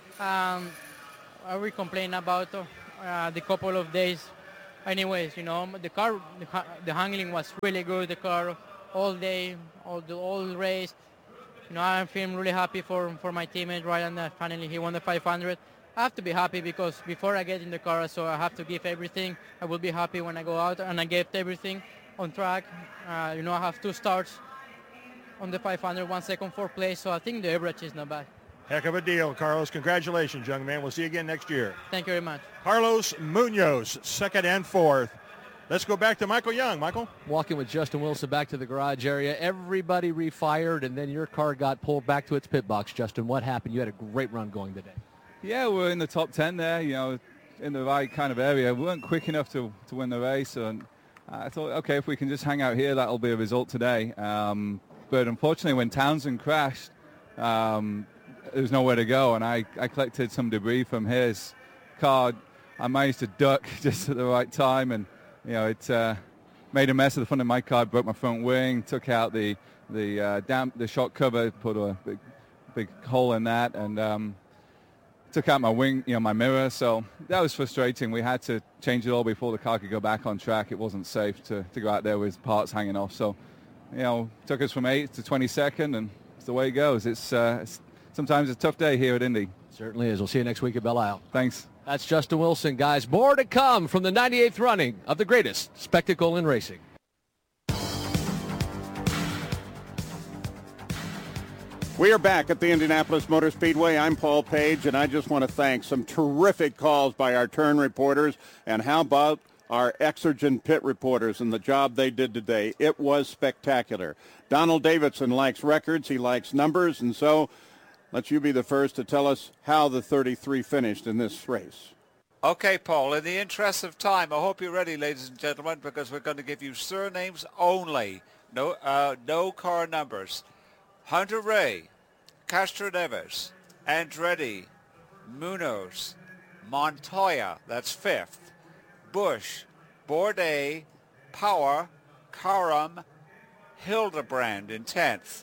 We complained about the couple of days. Anyways, you know, the car, the handling was really good. The car all day, all race. You know, I'm feeling really happy for my teammate Ryan that finally he won the 500. I have to be happy because before I get in the car, so I have to give everything. I will be happy when I go out and I gave everything on track. You know, I have 2 starts on the 500, 1 second, 4th place, so I think the average is not bad. Heck of a deal, Carlos. Congratulations, young man. We'll see you again next year. Thank you very much. Carlos Munoz, 2nd and 4th. Let's go back to Michael Young. Michael? Walking with Justin Wilson back to the garage area. Everybody refired, and then your car got pulled back to its pit box. Justin, what happened? You had a great run going today. Yeah, we're in the top 10 there, you know, in the right kind of area. We weren't quick enough to win the race, and I thought, okay, if we can just hang out here, that'll be a result today. But unfortunately, when Townsend crashed, there was nowhere to go, and I collected some debris from his car. I managed to duck just at the right time, and you know, it made a mess of the front of my car, broke my front wing, took out the shock cover, put a big hole in that, and took out my wing, you know, my mirror. So that was frustrating. We had to change it all before the car could go back on track. It wasn't safe to go out there with parts hanging off. So, you know, took us from 8th to 22nd, and it's the way it goes. It's sometimes a tough day here at Indy. Certainly is. We'll see you next week at Belle Isle. Thanks. That's Justin Wilson, guys. More to come from the 98th running of the greatest spectacle in racing. We are back at the Indianapolis Motor Speedway. I'm Paul Page, and I just want to thank some terrific calls by our turn reporters. And how about our Exergen pit reporters and the job they did today? It was spectacular. Donald Davidson likes records. He likes numbers. And so let you be the first to tell us how the 33 finished in this race. Okay, Paul, in the interest of time, I hope you're ready, ladies and gentlemen, because we're going to give you surnames only. No car numbers. Hunter Ray, Castroneves, Andretti, Munoz, Montoya, that's 5th, Busch, Bourdais, Power, Karam, Hildebrand in 10th,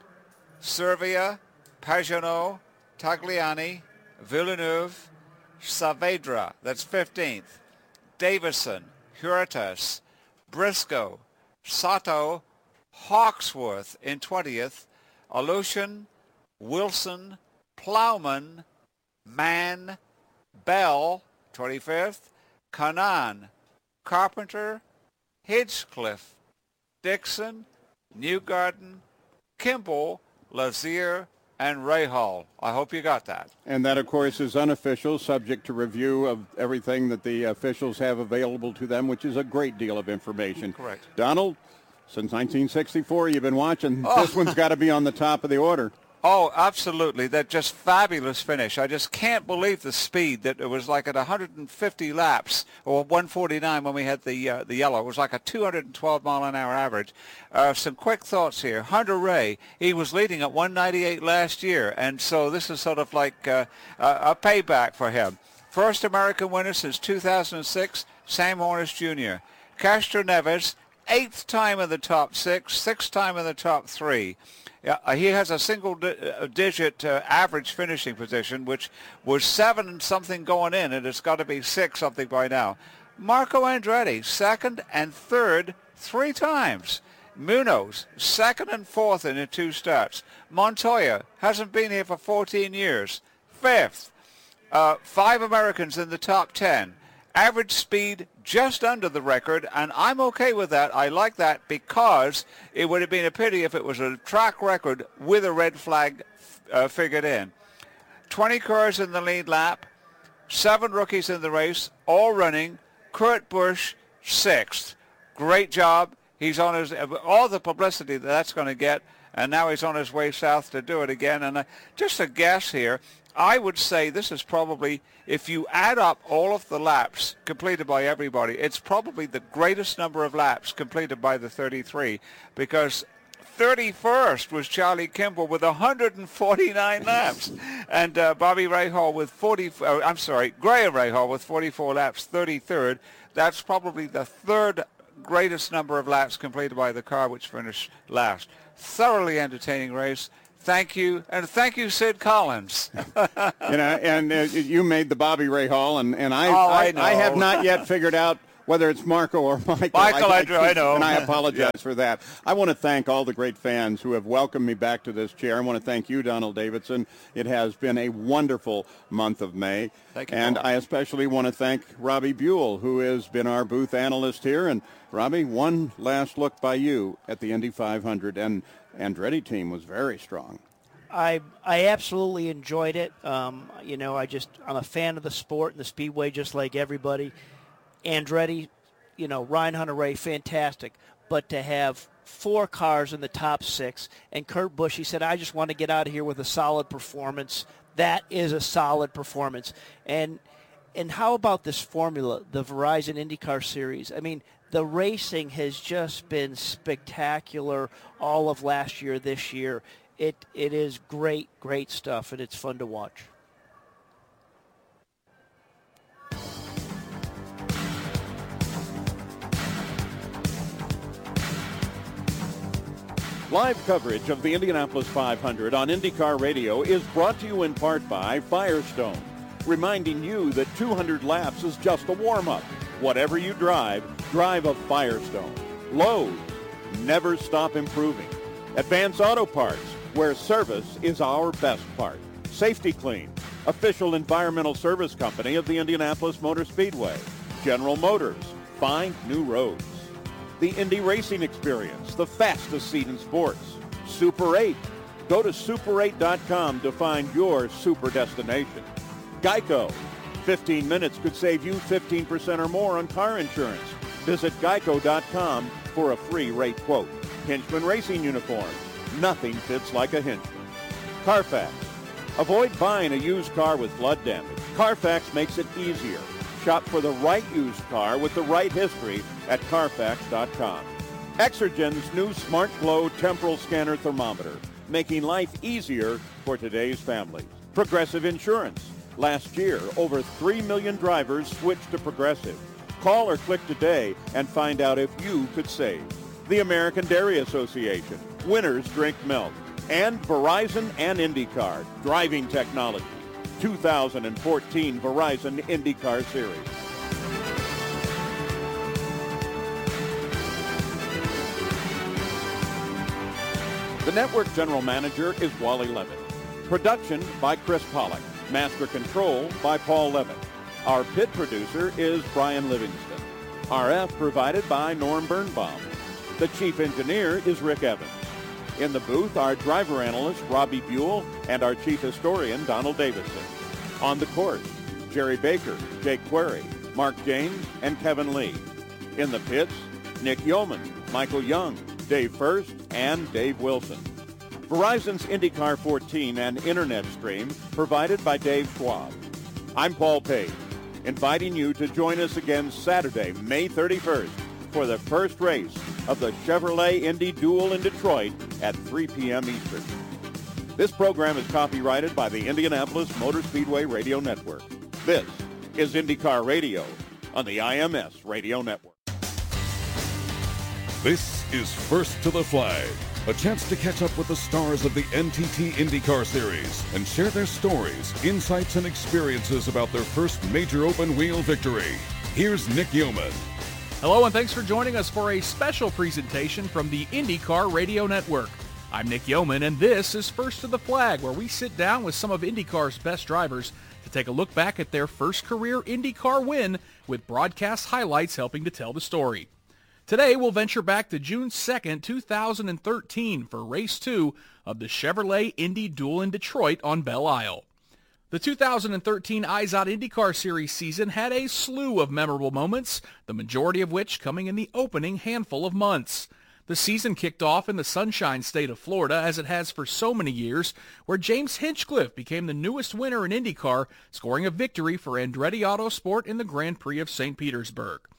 Servia, Pagenaud, Tagliani, Villeneuve, Saavedra, that's 15th, Davison, Hurtas, Briscoe, Sato, Hawksworth in 20th, Aleutian, Wilson, Plowman, Mann, Bell, 25th, Kanan, Carpenter, Hinchcliffe, Dixon, Newgarden, Kimball, Lazier, and Rahal. I hope you got that. And that, of course, is unofficial, subject to review of everything that the officials have available to them, which is a great deal of information. Correct. Donald, since 1964, you've been watching. This one's got to be on the top of the order. Oh, absolutely. That just fabulous finish. I just can't believe the speed that it was like at 150 laps, or 149 when we had the yellow. It was like a 212 mile an hour average. Some quick thoughts here. Hunter Ray, he was leading at 198 last year, and so this is sort of like a payback for him. First American winner since 2006, Sam Hornish Jr. Castroneves, 8th time in the top 6, 6th time in the top 3. He has a single-digit average finishing position, which was 7 something going in, and it's got to be 6 something by now. Marco Andretti, 2nd and 3rd 3 times. Munoz, 2nd and 4th in the 2 starts. Montoya hasn't been here for 14 years, 5th. 5 Americans in the top 10. Average speed just under the record, and I'm okay with that. I like that because it would have been a pity if it was a track record with a red flag figured in. 20 cars in the lead lap, 7 rookies in the race, all running. Kurt Busch, 6th. Great job. He's on his, all the publicity that's going to get, and now he's on his way south to do it again. And just a guess here, I would say this is probably, if you add up all of the laps completed by everybody, it's probably the greatest number of laps completed by the 33, because 31st was Charlie Kimball with 149 laps. And Graham Rahal with 44 laps, 33rd. That's probably the third greatest number of laps completed by the car, which finished last. Thoroughly entertaining race. Thank you, and thank you, Sid Collins. You made the Bobby Rahal, and I have not yet figured out whether it's Marco or Michael. I know. And I apologize for that. I want to thank all the great fans who have welcomed me back to this chair. I want to thank you, Donald Davidson. It has been a wonderful month of May. Thank you, and Paul. I especially want to thank Robbie Buell, who has been our booth analyst here. And, Robbie, one last look by you at the Indy 500, and Andretti team was very strong. I absolutely enjoyed it. I'm a fan of the sport and the Speedway just like everybody. Andretti, Ryan Hunter-Reay, fantastic. But to have 4 cars in the top 6, and Kurt Busch, he said, I just want to get out of here with a solid performance. That is a solid performance. And how about this formula, the Verizon IndyCar Series? I mean, the racing has just been spectacular all of last year, this year. It is great, great stuff, and it's fun to watch. Live coverage of the Indianapolis 500 on IndyCar Radio is brought to you in part by Firestone, reminding you that 200 laps is just a warm-up. Whatever you drive, drive a Firestone. Lowe's, never stop improving. Advance Auto Parts, where service is our best part. Safety Clean, official environmental service company of the Indianapolis Motor Speedway. General Motors, find new roads. The Indy Racing Experience, the fastest seat in sports. Super 8. Go to super8.com to find your super destination. Geico. 15 minutes could save you 15% or more on car insurance. Visit geico.com for a free rate quote. Hinchman Racing Uniforms. Nothing fits like a Hinchman. Carfax. Avoid buying a used car with flood damage. Carfax makes it easier. Shop for the right used car with the right history at Carfax.com. Exergen's new Smart Glow temporal scanner thermometer, making life easier for today's families. Progressive Insurance. Last year, over 3 million drivers switched to Progressive. Call or click today and find out if you could save. The American Dairy Association. Winners drink milk. And Verizon and IndyCar. Driving technology. 2014 Verizon IndyCar Series. The network general manager is Wally Levitt. Production by Chris Pollack. Master control by Paul Levitt. Our pit producer is Brian Livingston. RF provided by Norm Birnbaum. The chief engineer is Rick Evans. In the booth, our driver analyst, Robbie Buell, and our chief historian, Donald Davidson. On the course, Jerry Baker, Jake Query, Mark James, and Kevin Lee. In the pits, Nick Yeoman, Michael Young, Dave First, and Dave Wilson. Verizon's IndyCar 14 and internet stream provided by Dave Schwab. I'm Paul Page, inviting you to join us again Saturday, May 31st, for the first race of the Chevrolet Indy Duel in Detroit at 3 p.m. Eastern. This program is copyrighted by the Indianapolis Motor Speedway Radio Network. This is IndyCar Radio on the IMS Radio Network. This is First to the Flag, a chance to catch up with the stars of the NTT IndyCar Series and share their stories, insights, and experiences about their first major open-wheel victory. Here's Nick Yeoman. Hello, and thanks for joining us for a special presentation from the IndyCar Radio Network. I'm Nick Yeoman, and this is First to the Flag, where we sit down with some of IndyCar's best drivers to take a look back at their first career IndyCar win, with broadcast highlights helping to tell the story. Today, we'll venture back to June 2nd, 2013 for Race 2 of the Chevrolet Indy Duel in Detroit on Belle Isle. The 2013 IZOD IndyCar Series season had a slew of memorable moments, the majority of which coming in the opening handful of months. The season kicked off in the Sunshine State of Florida, as it has for so many years, where James Hinchcliffe became the newest winner in IndyCar, scoring a victory for Andretti Autosport in the Grand Prix of St. Petersburg.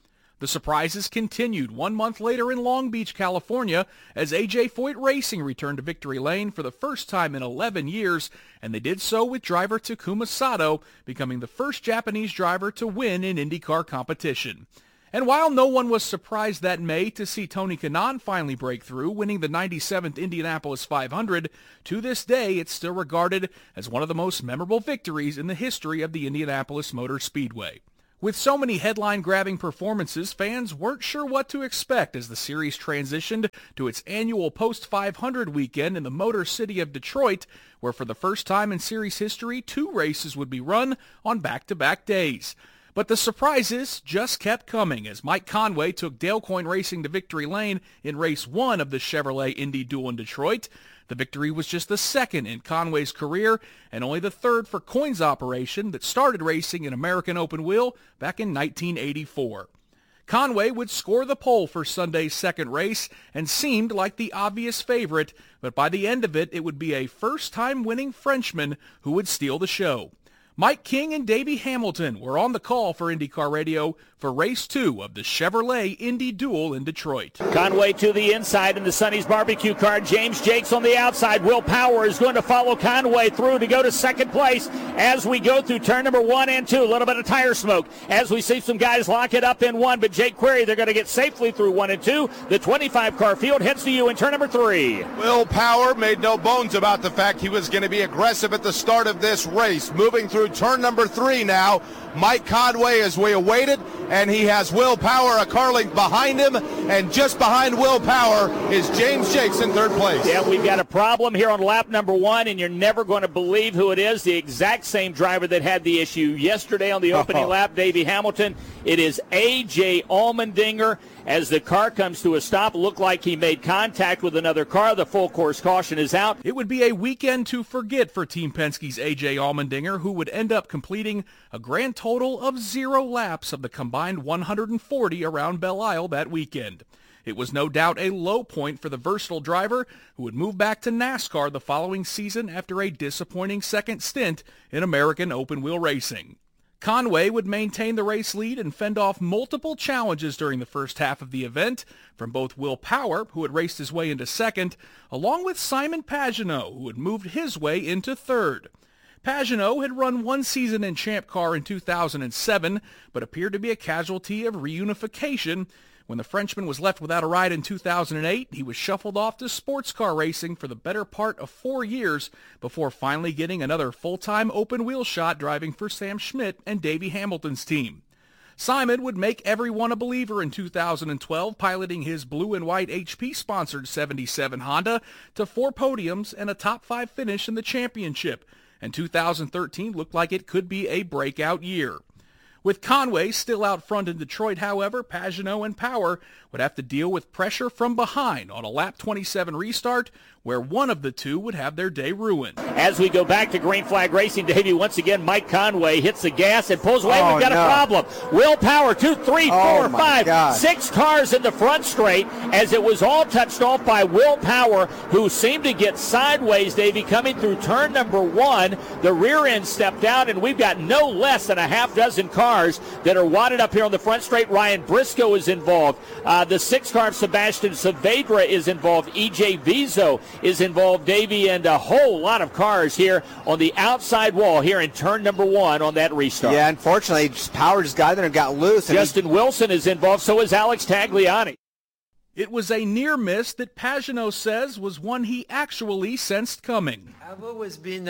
The surprises continued 1 month later in Long Beach, California, as A.J. Foyt Racing returned to victory lane for the first time in 11 years, and they did so with driver Takuma Sato becoming the first Japanese driver to win in IndyCar competition. And while no one was surprised that May to see Tony Kanaan finally break through, winning the 97th Indianapolis 500, to this day it's still regarded as one of the most memorable victories in the history of the Indianapolis Motor Speedway. With so many headline-grabbing performances, fans weren't sure what to expect as the series transitioned to its annual post-500 weekend in the Motor City of Detroit, where for the first time in series history, 2 races would be run on back-to-back days. But the surprises just kept coming as Mike Conway took Dale Coyne Racing to victory lane in Race 1 of the Chevrolet Indy Duel in Detroit. The victory was just the second in Conway's career and only the third for Coyne's operation that started racing in American Open Wheel back in 1984. Conway would score the pole for Sunday's second race and seemed like the obvious favorite, but by the end of it, it would be a first-time winning Frenchman who would steal the show. Mike King and Davey Hamilton were on the call for IndyCar Radio for Race 2 of the Chevrolet Indy Duel in Detroit. Conway to the inside in the Sonny's barbecue car. James Jakes on the outside. Will Power is going to follow Conway through to go to second place as we go through turn number 1 and 2. A little bit of tire smoke as we see some guys lock it up in 1, but Jake Query, they're going to get safely through 1 and 2. The 25-car field heads to you in turn number 3. Will Power made no bones about the fact he was going to be aggressive at the start of this race. Moving through turn number 3 now. Mike Conway as we awaited, and he has Will Power a car length behind him, and just behind Will Power is James Jakes in third place. Yeah, we've got a problem here on lap number 1, and you're never going to believe who it is. The exact same driver that had the issue yesterday on the opening lap, Davey Hamilton. It is A.J. Allmendinger. As the car comes to a stop, looked like he made contact with another car. The full course caution is out. It would be a weekend to forget for Team Penske's A.J. Allmendinger, who would end up completing a grand total of 0 laps of the combined 140 around Belle Isle that weekend. It was no doubt a low point for the versatile driver who would move back to NASCAR the following season after a disappointing second stint in American open wheel racing. Conway would maintain the race lead and fend off multiple challenges during the first half of the event from both Will Power, who had raced his way into second, along with Simon Pagenaud, who had moved his way into third. Pagenaud had run 1 season in Champ Car in 2007, but appeared to be a casualty of reunification. When the Frenchman was left without a ride in 2008, he was shuffled off to sports car racing for the better part of 4 years before finally getting another full-time open-wheel shot driving for Sam Schmidt and Davey Hamilton's team. Simon would make everyone a believer in 2012, piloting his blue and white HP-sponsored 77 Honda to 4 podiums and a top 5 finish in the championship, and 2013 looked like it could be a breakout year. With Conway still out front in Detroit, however, Pagenaud and Power would have to deal with pressure from behind on a lap 27 restart, where one of the two would have their day ruined. As we go back to Green Flag Racing, Davey, once again, Mike Conway hits the gas and pulls away. We've got a problem. Will Power, 2, 3, 4, 5, 6 cars in the front straight, as it was all touched off by Will Power, who seemed to get sideways, Davey, coming through turn number 1. The rear end stepped out, and we've got no less than a half dozen cars that are wadded up here on the front straight. Ryan Briscoe is involved. The 6 car of Sebastian Saavedra is involved. E.J. Vizo is involved, Davey, and a whole lot of cars here on the outside wall here in turn number 1 on that restart. Yeah, unfortunately, Power just got there and got loose. And Justin Wilson is involved, so is Alex Tagliani. It was a near miss that Pagenaud says was one he actually sensed coming. I've always been,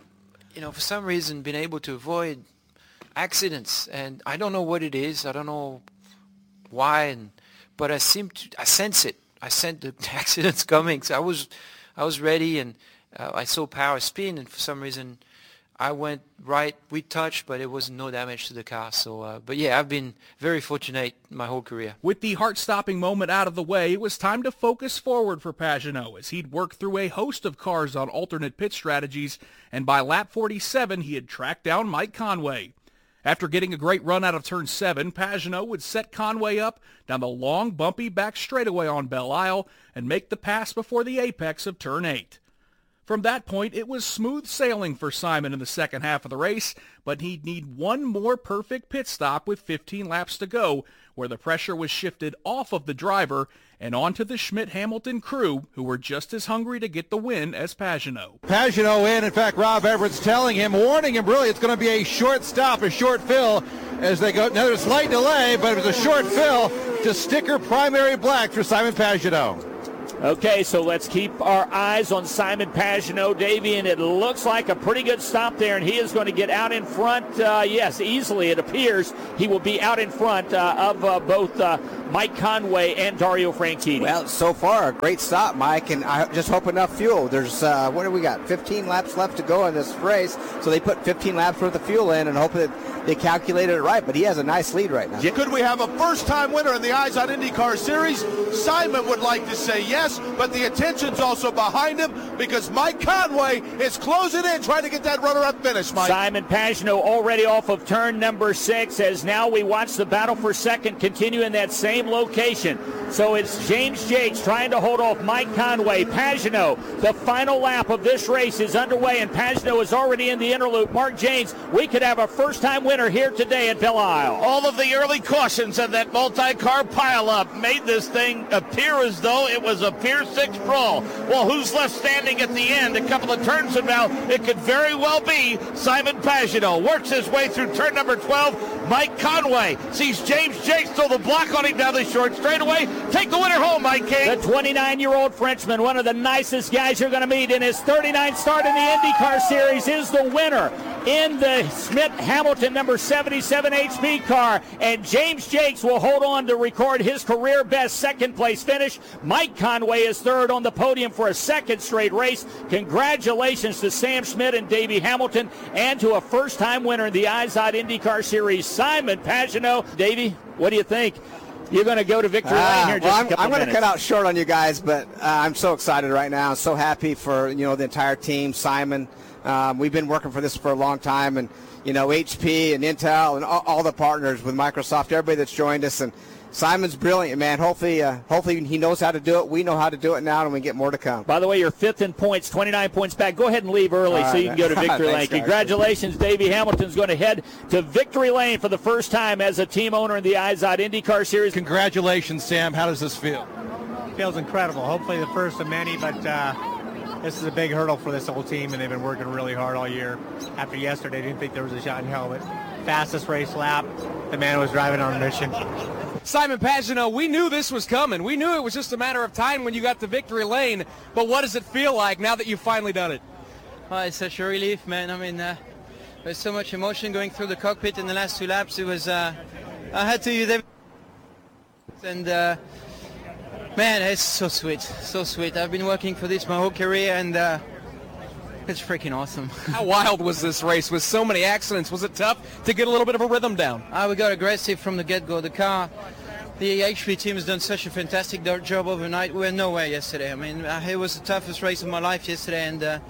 for some reason, been able to avoid accidents, and I don't know what it is. I don't know why, but I sense it. I sense the accidents coming. So I was ready, and I saw Power spin, and for some reason I went right. We touched, but it was no damage to the car. So, but yeah, I've been very fortunate my whole career. With the heart-stopping moment out of the way, it was time to focus forward for Pagenaud as he'd worked through a host of cars on alternate pit strategies, and by lap 47 he had tracked down Mike Conway. After getting a great run out of turn 7, Pagenaud would set Conway up down the long, bumpy back straightaway on Belle Isle and make the pass before the apex of turn 8. From that point, it was smooth sailing for Simon in the second half of the race, but he'd need one more perfect pit stop with 15 laps to go, where the pressure was shifted off of the driver and onto the Schmidt-Hamilton crew, who were just as hungry to get the win as Pagenaud. Pagenaud in fact, Rob Everett's telling him, warning him, really, it's going to be a short stop, a short fill as they go. Now, there's a slight delay, but it was a short fill to sticker primary black for Simon Pagenaud. Okay, so let's keep our eyes on Simon Pagenaud, Davey, and it looks like a pretty good stop there, and he is going to get out in front. Yes, easily it appears he will be out in front of both Mike Conway and Dario Franchitti. Well, so far, a great stop, Mike, and I just hope enough fuel. There's, what do we got, 15 laps left to go in this race, so they put 15 laps worth of fuel in and hope that they calculated it right, but he has a nice lead right now. Could we have a first-time winner in the Eyes on IndyCar Series? Simon would like to say yes, but the attention's also behind him because Mike Conway is closing in, trying to get that runner-up finish, Mike. Simon Pagenaud already off of turn number 6, as now we watch the battle for second continue in that same location. So it's James Jakes trying to hold off Mike Conway. Pagenaud, the final lap of this race is underway, and Pagenaud is already in the inner loop. Mark James, we could have a first-time winner here today at Belle Isle. All of the early cautions and that multi-car pileup made this thing appear as though it was a Pier 6 brawl. Well, who's left standing at the end? A couple of turns from now, it could very well be Simon Pagenaud. Works his way through turn number 12. Mike Conway sees James Jakes throw the block on him down the short straightaway. Take the winner home, Mike King. The 29-year-old Frenchman, one of the nicest guys you're going to meet in his 39th start in the IndyCar Series, is the winner in the Schmidt-Hamilton number 77 HP car, and James Jakes will hold on to record his career best second-place finish. Mike Conway is third on the podium for a second straight race. Congratulations to Sam Schmidt and Davey Hamilton, and to a first-time winner in the IZOD IndyCar Series, Simon Pagenaud. Davey, what do you think? You're going to go to victory lane here in just a couple I'm going to minutes. cut out short on you guys, but I'm so excited right now. I'm so happy for the entire team, Simon. We've been working for this for a long time, and HP and Intel and all the partners with Microsoft, everybody that's joined us, and Simon's brilliant, man. Hopefully he knows how to do it. We know how to do it now, and we get more to come. By the way, you're fifth in points, 29 points back. Go ahead and leave early so you can go to victory lane. Congratulations, Davey Hamilton's going to head to victory lane for the first time as a team owner in the IZOD IndyCar Series. Congratulations, Sam. How does this feel? It feels incredible. Hopefully the first of many, but this is a big hurdle for this whole team, and they've been working really hard all year. After yesterday, didn't think there was a shot in hell, but fastest race lap, the man was driving on a mission. Simon Pagenaud, we knew this was coming. We knew it was just a matter of time when you got to victory lane, but what does it feel like now that you've finally done it? Well, it's such a relief, man. I mean, there's so much emotion going through the cockpit in the last 2 laps. It was, I had to use everything. And, man, it's so sweet, so sweet. I've been working for this my whole career, and it's freaking awesome. How wild was this race with so many accidents? Was it tough to get a little bit of a rhythm down? We got aggressive from the get-go. The HP team has done such a fantastic job overnight. We were nowhere yesterday. I mean, it was the toughest race of my life yesterday, and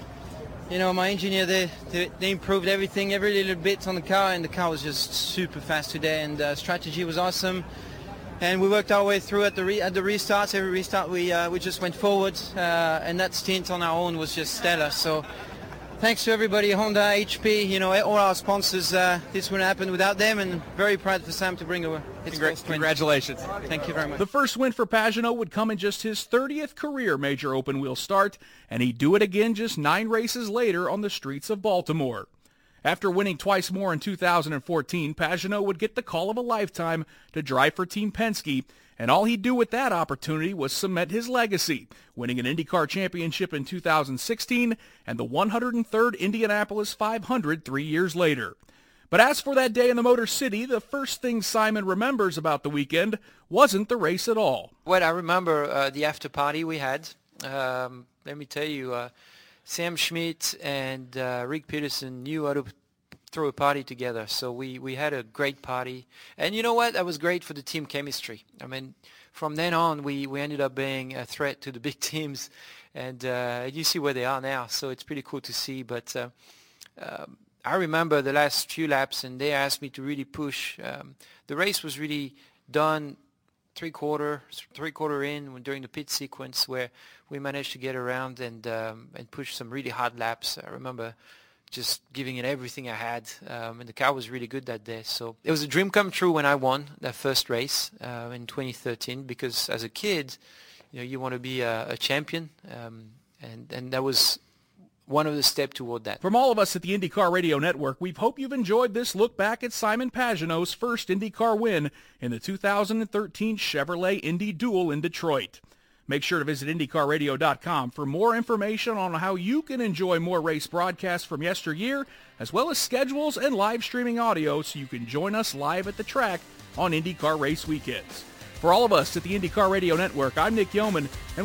my engineer, they improved everything, every little bit on the car, and the car was just super fast today, and strategy was awesome. And we worked our way through at the restarts. Every restart we just went forward, and that stint on our own was just stellar. So thanks to everybody, Honda, HP, all our sponsors. This wouldn't happen without them, and very proud for Sam to bring his first win. Congratulations. Thank you very much. The first win for Pagenaud would come in just his 30th career major open wheel start, and he'd do it again just 9 races later on the streets of Baltimore. After winning twice more in 2014, Pagenaud would get the call of a lifetime to drive for Team Penske, and all he'd do with that opportunity was cement his legacy, winning an IndyCar championship in 2016 and the 103rd Indianapolis 500 3 years later. But as for that day in the Motor City, the first thing Simon remembers about the weekend wasn't the race at all. Well, I remember the after party we had. Let me tell you, Sam Schmidt and Rick Peterson knew how to throw a party together. So we had a great party. And you know what? That was great for the team chemistry. I mean, from then on, we ended up being a threat to the big teams. And you see where they are now. So it's pretty cool to see. But I remember the last few laps, and they asked me to really push. The race was really done three-quarter in during the pit sequence where we managed to get around and push some really hard laps. I remember just giving it everything I had, and the car was really good that day. So it was a dream come true when I won that first race in 2013, because as a kid, you want to be a champion, and that was one of the steps toward that. From all of us at the IndyCar Radio Network, we hope you've enjoyed this look back at Simon Pagenaud's first IndyCar win in the 2013 Chevrolet Indy Duel in Detroit. Make sure to visit IndyCarRadio.com for more information on how you can enjoy more race broadcasts from yesteryear, as well as schedules and live streaming audio so you can join us live at the track on IndyCar race weekends. For all of us at the IndyCar Radio Network, I'm Nick Yeoman, and